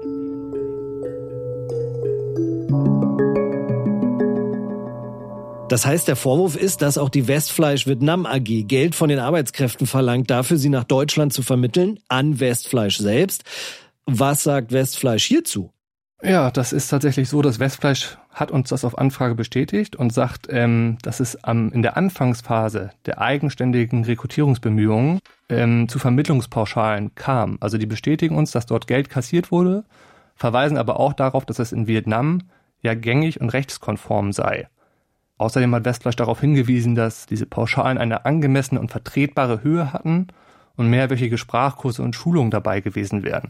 Das heißt, der Vorwurf ist, dass auch die Westfleisch Vietnam AG Geld von den Arbeitskräften verlangt, dafür sie nach Deutschland zu vermitteln, an Westfleisch selbst. Was sagt Westfleisch hierzu? Ja, das ist tatsächlich so, dass Westfleisch hat uns das auf Anfrage bestätigt und sagt, dass es in der Anfangsphase der eigenständigen Rekrutierungsbemühungen zu Vermittlungspauschalen kam. Also die bestätigen uns, dass dort Geld kassiert wurde, verweisen aber auch darauf, dass es in Vietnam ja gängig und rechtskonform sei. Außerdem hat Westfleisch darauf hingewiesen, dass diese Pauschalen eine angemessene und vertretbare Höhe hatten und mehrwöchige Sprachkurse und Schulungen dabei gewesen wären.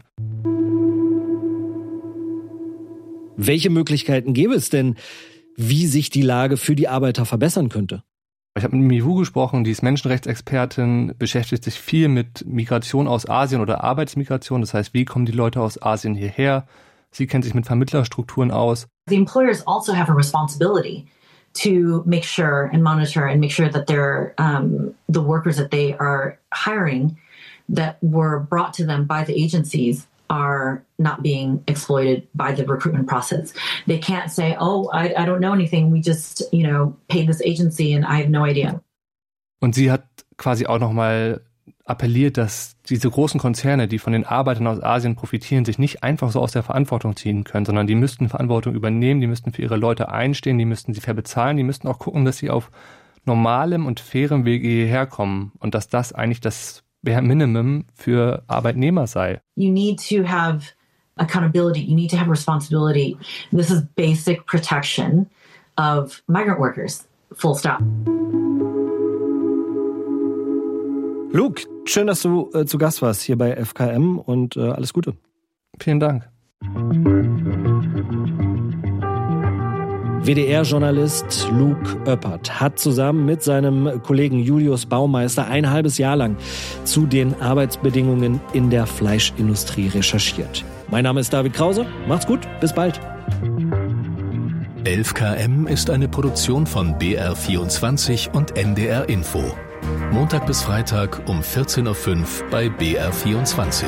Welche Möglichkeiten gäbe es denn, wie sich die Lage für die Arbeiter verbessern könnte? Ich habe mit Miwu gesprochen, die ist Menschenrechtsexpertin, beschäftigt sich viel mit Migration aus Asien oder Arbeitsmigration. Das heißt, wie kommen die Leute aus Asien hierher? Sie kennt sich mit Vermittlerstrukturen aus. The employers also have a responsibility to make sure and monitor and make sure that they're the workers that they are hiring that were brought to them by the agencies are not being exploited by the recruitment process. They can't say, oh, I don't know anything. We just, paid this agency and I have no idea. Und sie hat quasi auch nochmal appelliert, dass diese großen Konzerne, die von den Arbeitern aus Asien profitieren, sich nicht einfach so aus der Verantwortung ziehen können, sondern die müssten Verantwortung übernehmen, die müssten für ihre Leute einstehen, die müssten sie fair bezahlen, die müssten auch gucken, dass sie auf normalem und fairem Wege hierher kommen und dass das eigentlich das Bare Minimum für Arbeitnehmer sei. You need to have accountability. You need to have responsibility. This is basic protection of migrant workers. Full stop. Luke, schön, dass du zu Gast warst hier bei FKM und alles Gute. Vielen Dank. WDR-Journalist Luke Oeppert hat zusammen mit seinem Kollegen Julius Baumeister ein halbes Jahr lang zu den Arbeitsbedingungen in der Fleischindustrie recherchiert. Mein Name ist David Krause. Macht's gut. Bis bald. 11KM ist eine Produktion von BR24 und NDR Info. Montag bis Freitag um 14.05 Uhr bei BR24.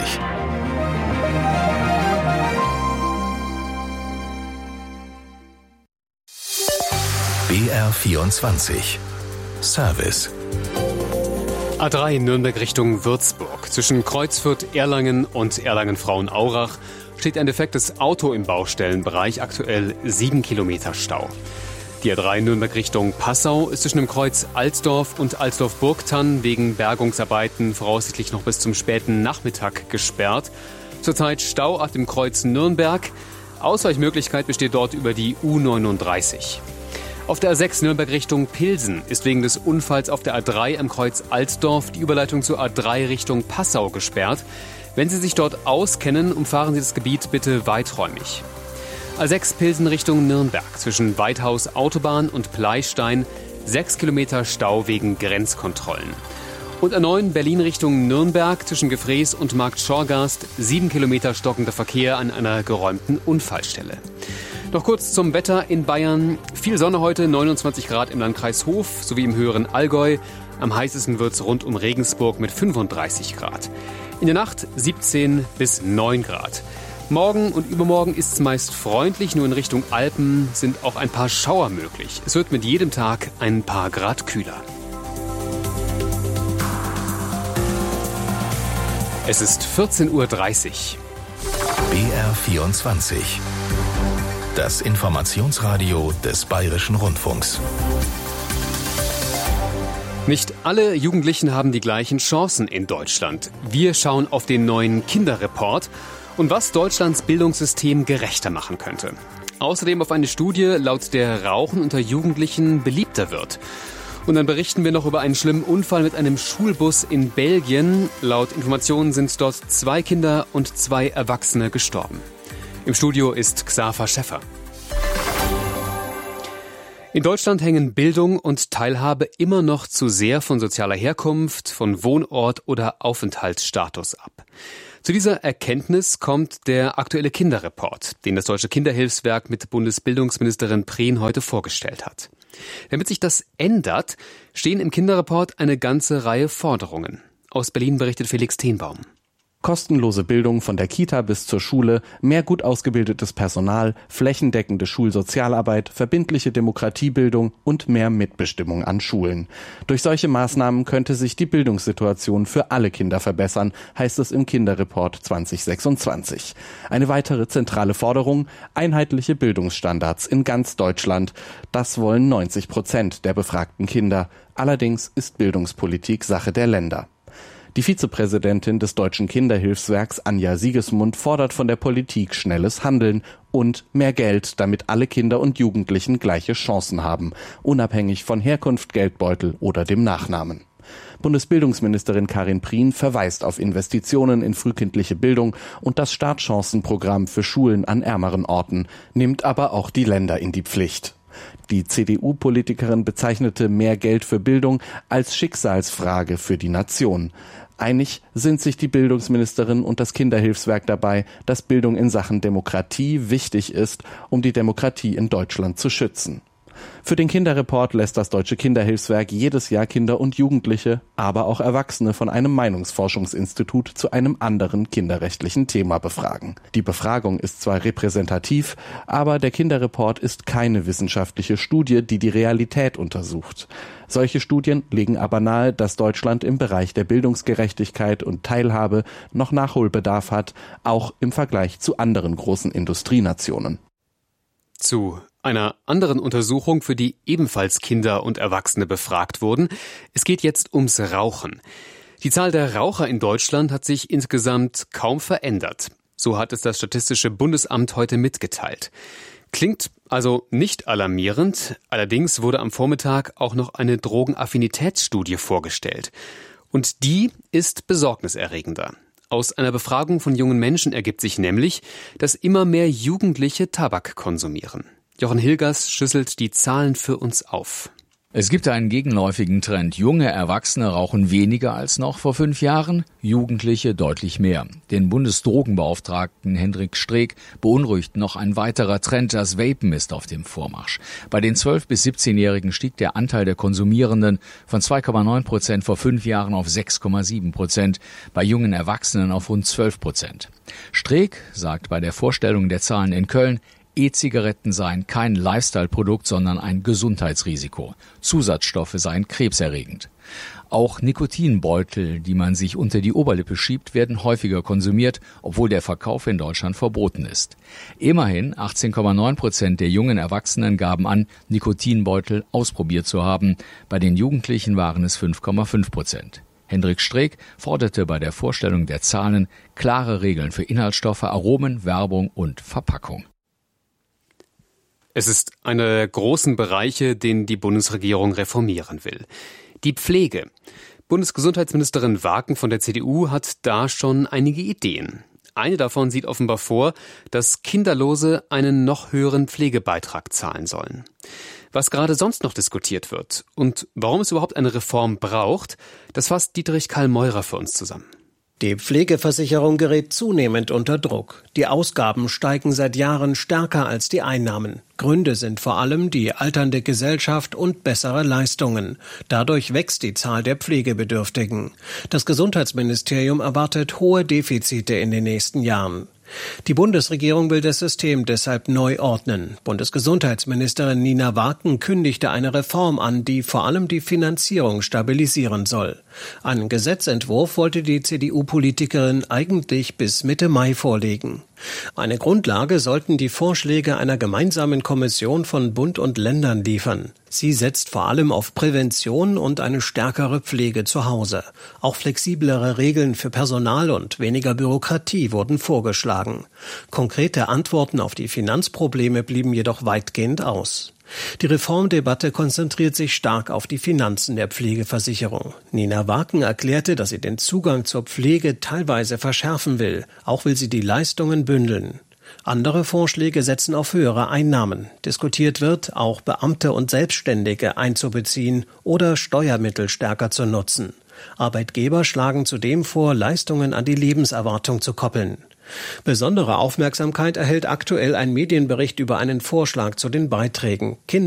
BR24 Service. A3 Nürnberg Richtung Würzburg. Zwischen Kreuzfürth-Erlangen und Erlangen-Frauenaurach steht ein defektes Auto im Baustellenbereich, aktuell 7 Kilometer Stau. Die A3 Nürnberg Richtung Passau ist zwischen dem Kreuz Alsdorf und Alsdorf-Burgtann wegen Bergungsarbeiten voraussichtlich noch bis zum späten Nachmittag gesperrt. Zurzeit Stau ab dem Kreuz Nürnberg. Ausweichmöglichkeit besteht dort über die U39. Auf der A6 Nürnberg Richtung Pilsen ist wegen des Unfalls auf der A3 am Kreuz Alsdorf die Überleitung zur A3 Richtung Passau gesperrt. Wenn Sie sich dort auskennen, umfahren Sie das Gebiet bitte weiträumig. A6 Pilsen Richtung Nürnberg zwischen Weidhaus Autobahn und Pleistein 6 Kilometer Stau wegen Grenzkontrollen. Und A9 Berlin Richtung Nürnberg zwischen Gefrees und Markt Schorgast 7 Kilometer stockender Verkehr an einer geräumten Unfallstelle. Noch kurz zum Wetter in Bayern. Viel Sonne heute, 29 Grad im Landkreis Hof sowie im höheren Allgäu. Am heißesten wird's rund um Regensburg mit 35 Grad. In der Nacht 17 bis 9 Grad. Morgen und übermorgen ist es meist freundlich, nur in Richtung Alpen sind auch ein paar Schauer möglich. Es wird mit jedem Tag ein paar Grad kühler. Es ist 14.30 Uhr. BR24. Das Informationsradio des Bayerischen Rundfunks. Nicht alle Jugendlichen haben die gleichen Chancen in Deutschland. Wir schauen auf den neuen Kinderreport und was Deutschlands Bildungssystem gerechter machen könnte. Außerdem auf eine Studie, laut der Rauchen unter Jugendlichen beliebter wird. Und dann berichten wir noch über einen schlimmen Unfall mit einem Schulbus in Belgien. Laut Informationen sind dort 2 Kinder und 2 Erwachsene gestorben. Im Studio ist Xaver Schäffer. In Deutschland hängen Bildung und Teilhabe immer noch zu sehr von sozialer Herkunft, von Wohnort oder Aufenthaltsstatus ab. Zu dieser Erkenntnis kommt der aktuelle Kinderreport, den das Deutsche Kinderhilfswerk mit Bundesbildungsministerin Prien heute vorgestellt hat. Damit sich das ändert, stehen im Kinderreport eine ganze Reihe Forderungen. Aus Berlin berichtet Felix Tenbaum. Kostenlose Bildung von der Kita bis zur Schule, mehr gut ausgebildetes Personal, flächendeckende Schulsozialarbeit, verbindliche Demokratiebildung und mehr Mitbestimmung an Schulen. Durch solche Maßnahmen könnte sich die Bildungssituation für alle Kinder verbessern, heißt es im Kinderreport 2026. Eine weitere zentrale Forderung: einheitliche Bildungsstandards in ganz Deutschland. Das wollen 90% der befragten Kinder. Allerdings ist Bildungspolitik Sache der Länder. Die Vizepräsidentin des Deutschen Kinderhilfswerks, Anja Siegesmund, fordert von der Politik schnelles Handeln und mehr Geld, damit alle Kinder und Jugendlichen gleiche Chancen haben, unabhängig von Herkunft, Geldbeutel oder dem Nachnamen. Bundesbildungsministerin Karin Prien verweist auf Investitionen in frühkindliche Bildung und das Startchancenprogramm für Schulen an ärmeren Orten, nimmt aber auch die Länder in die Pflicht. Die CDU-Politikerin bezeichnete mehr Geld für Bildung als Schicksalsfrage für die Nation. Einig sind sich die Bildungsministerin und das Kinderhilfswerk dabei, dass Bildung in Sachen Demokratie wichtig ist, um die Demokratie in Deutschland zu schützen. Für den Kinderreport lässt das Deutsche Kinderhilfswerk jedes Jahr Kinder und Jugendliche, aber auch Erwachsene von einem Meinungsforschungsinstitut zu einem anderen kinderrechtlichen Thema befragen. Die Befragung ist zwar repräsentativ, aber der Kinderreport ist keine wissenschaftliche Studie, die die Realität untersucht. Solche Studien legen aber nahe, dass Deutschland im Bereich der Bildungsgerechtigkeit und Teilhabe noch Nachholbedarf hat, auch im Vergleich zu anderen großen Industrienationen. Zu einer anderen Untersuchung, für die ebenfalls Kinder und Erwachsene befragt wurden. Es geht jetzt ums Rauchen. Die Zahl der Raucher in Deutschland hat sich insgesamt kaum verändert. So hat es das Statistische Bundesamt heute mitgeteilt. Klingt also nicht alarmierend. Allerdings wurde am Vormittag auch noch eine Drogenaffinitätsstudie vorgestellt. Und die ist besorgniserregender. Aus einer Befragung von jungen Menschen ergibt sich nämlich, dass immer mehr Jugendliche Tabak konsumieren. Jochen Hilgers schüsselt die Zahlen für uns auf. Es gibt einen gegenläufigen Trend. Junge Erwachsene rauchen weniger als noch vor 5 Jahren, Jugendliche deutlich mehr. Den Bundesdrogenbeauftragten Hendrik Streeck beunruhigt noch ein weiterer Trend. Das Vapen ist auf dem Vormarsch. Bei den 12- bis 17-Jährigen stieg der Anteil der Konsumierenden von 2,9% vor 5 Jahren auf 6,7%, bei jungen Erwachsenen auf rund 12%. Streeck sagt bei der Vorstellung der Zahlen in Köln, E-Zigaretten seien kein Lifestyle-Produkt, sondern ein Gesundheitsrisiko. Zusatzstoffe seien krebserregend. Auch Nikotinbeutel, die man sich unter die Oberlippe schiebt, werden häufiger konsumiert, obwohl der Verkauf in Deutschland verboten ist. Immerhin 18,9% der jungen Erwachsenen gaben an, Nikotinbeutel ausprobiert zu haben. Bei den Jugendlichen waren es 5,5%. Hendrik Streeck forderte bei der Vorstellung der Zahlen klare Regeln für Inhaltsstoffe, Aromen, Werbung und Verpackung. Es ist einer der großen Bereiche, den die Bundesregierung reformieren will. Die Pflege. Bundesgesundheitsministerin Waken von der CDU hat da schon einige Ideen. Eine davon sieht offenbar vor, dass Kinderlose einen noch höheren Pflegebeitrag zahlen sollen. Was gerade sonst noch diskutiert wird und warum es überhaupt eine Reform braucht, das fasst Dietrich Karl-Meurer für uns zusammen. Die Pflegeversicherung gerät zunehmend unter Druck. Die Ausgaben steigen seit Jahren stärker als die Einnahmen. Gründe sind vor allem die alternde Gesellschaft und bessere Leistungen. Dadurch wächst die Zahl der Pflegebedürftigen. Das Gesundheitsministerium erwartet hohe Defizite in den nächsten Jahren. Die Bundesregierung will das System deshalb neu ordnen. Bundesgesundheitsministerin Nina Waken kündigte eine Reform an, die vor allem die Finanzierung stabilisieren soll. Einen Gesetzentwurf wollte die CDU-Politikerin eigentlich bis Mitte Mai vorlegen. Eine Grundlage sollten die Vorschläge einer gemeinsamen Kommission von Bund und Ländern liefern. Sie setzt vor allem auf Prävention und eine stärkere Pflege zu Hause. Auch flexiblere Regeln für Personal und weniger Bürokratie wurden vorgeschlagen. Konkrete Antworten auf die Finanzprobleme blieben jedoch weitgehend aus. Die Reformdebatte konzentriert sich stark auf die Finanzen der Pflegeversicherung. Nina Waken erklärte, dass sie den Zugang zur Pflege teilweise verschärfen will. Auch will sie die Leistungen bündeln. Andere Vorschläge setzen auf höhere Einnahmen. Diskutiert wird, auch Beamte und Selbstständige einzubeziehen oder Steuermittel stärker zu nutzen. Arbeitgeber schlagen zudem vor, Leistungen an die Lebenserwartung zu koppeln. Besondere Aufmerksamkeit erhält aktuell ein Medienbericht über einen Vorschlag zu den Beiträgen.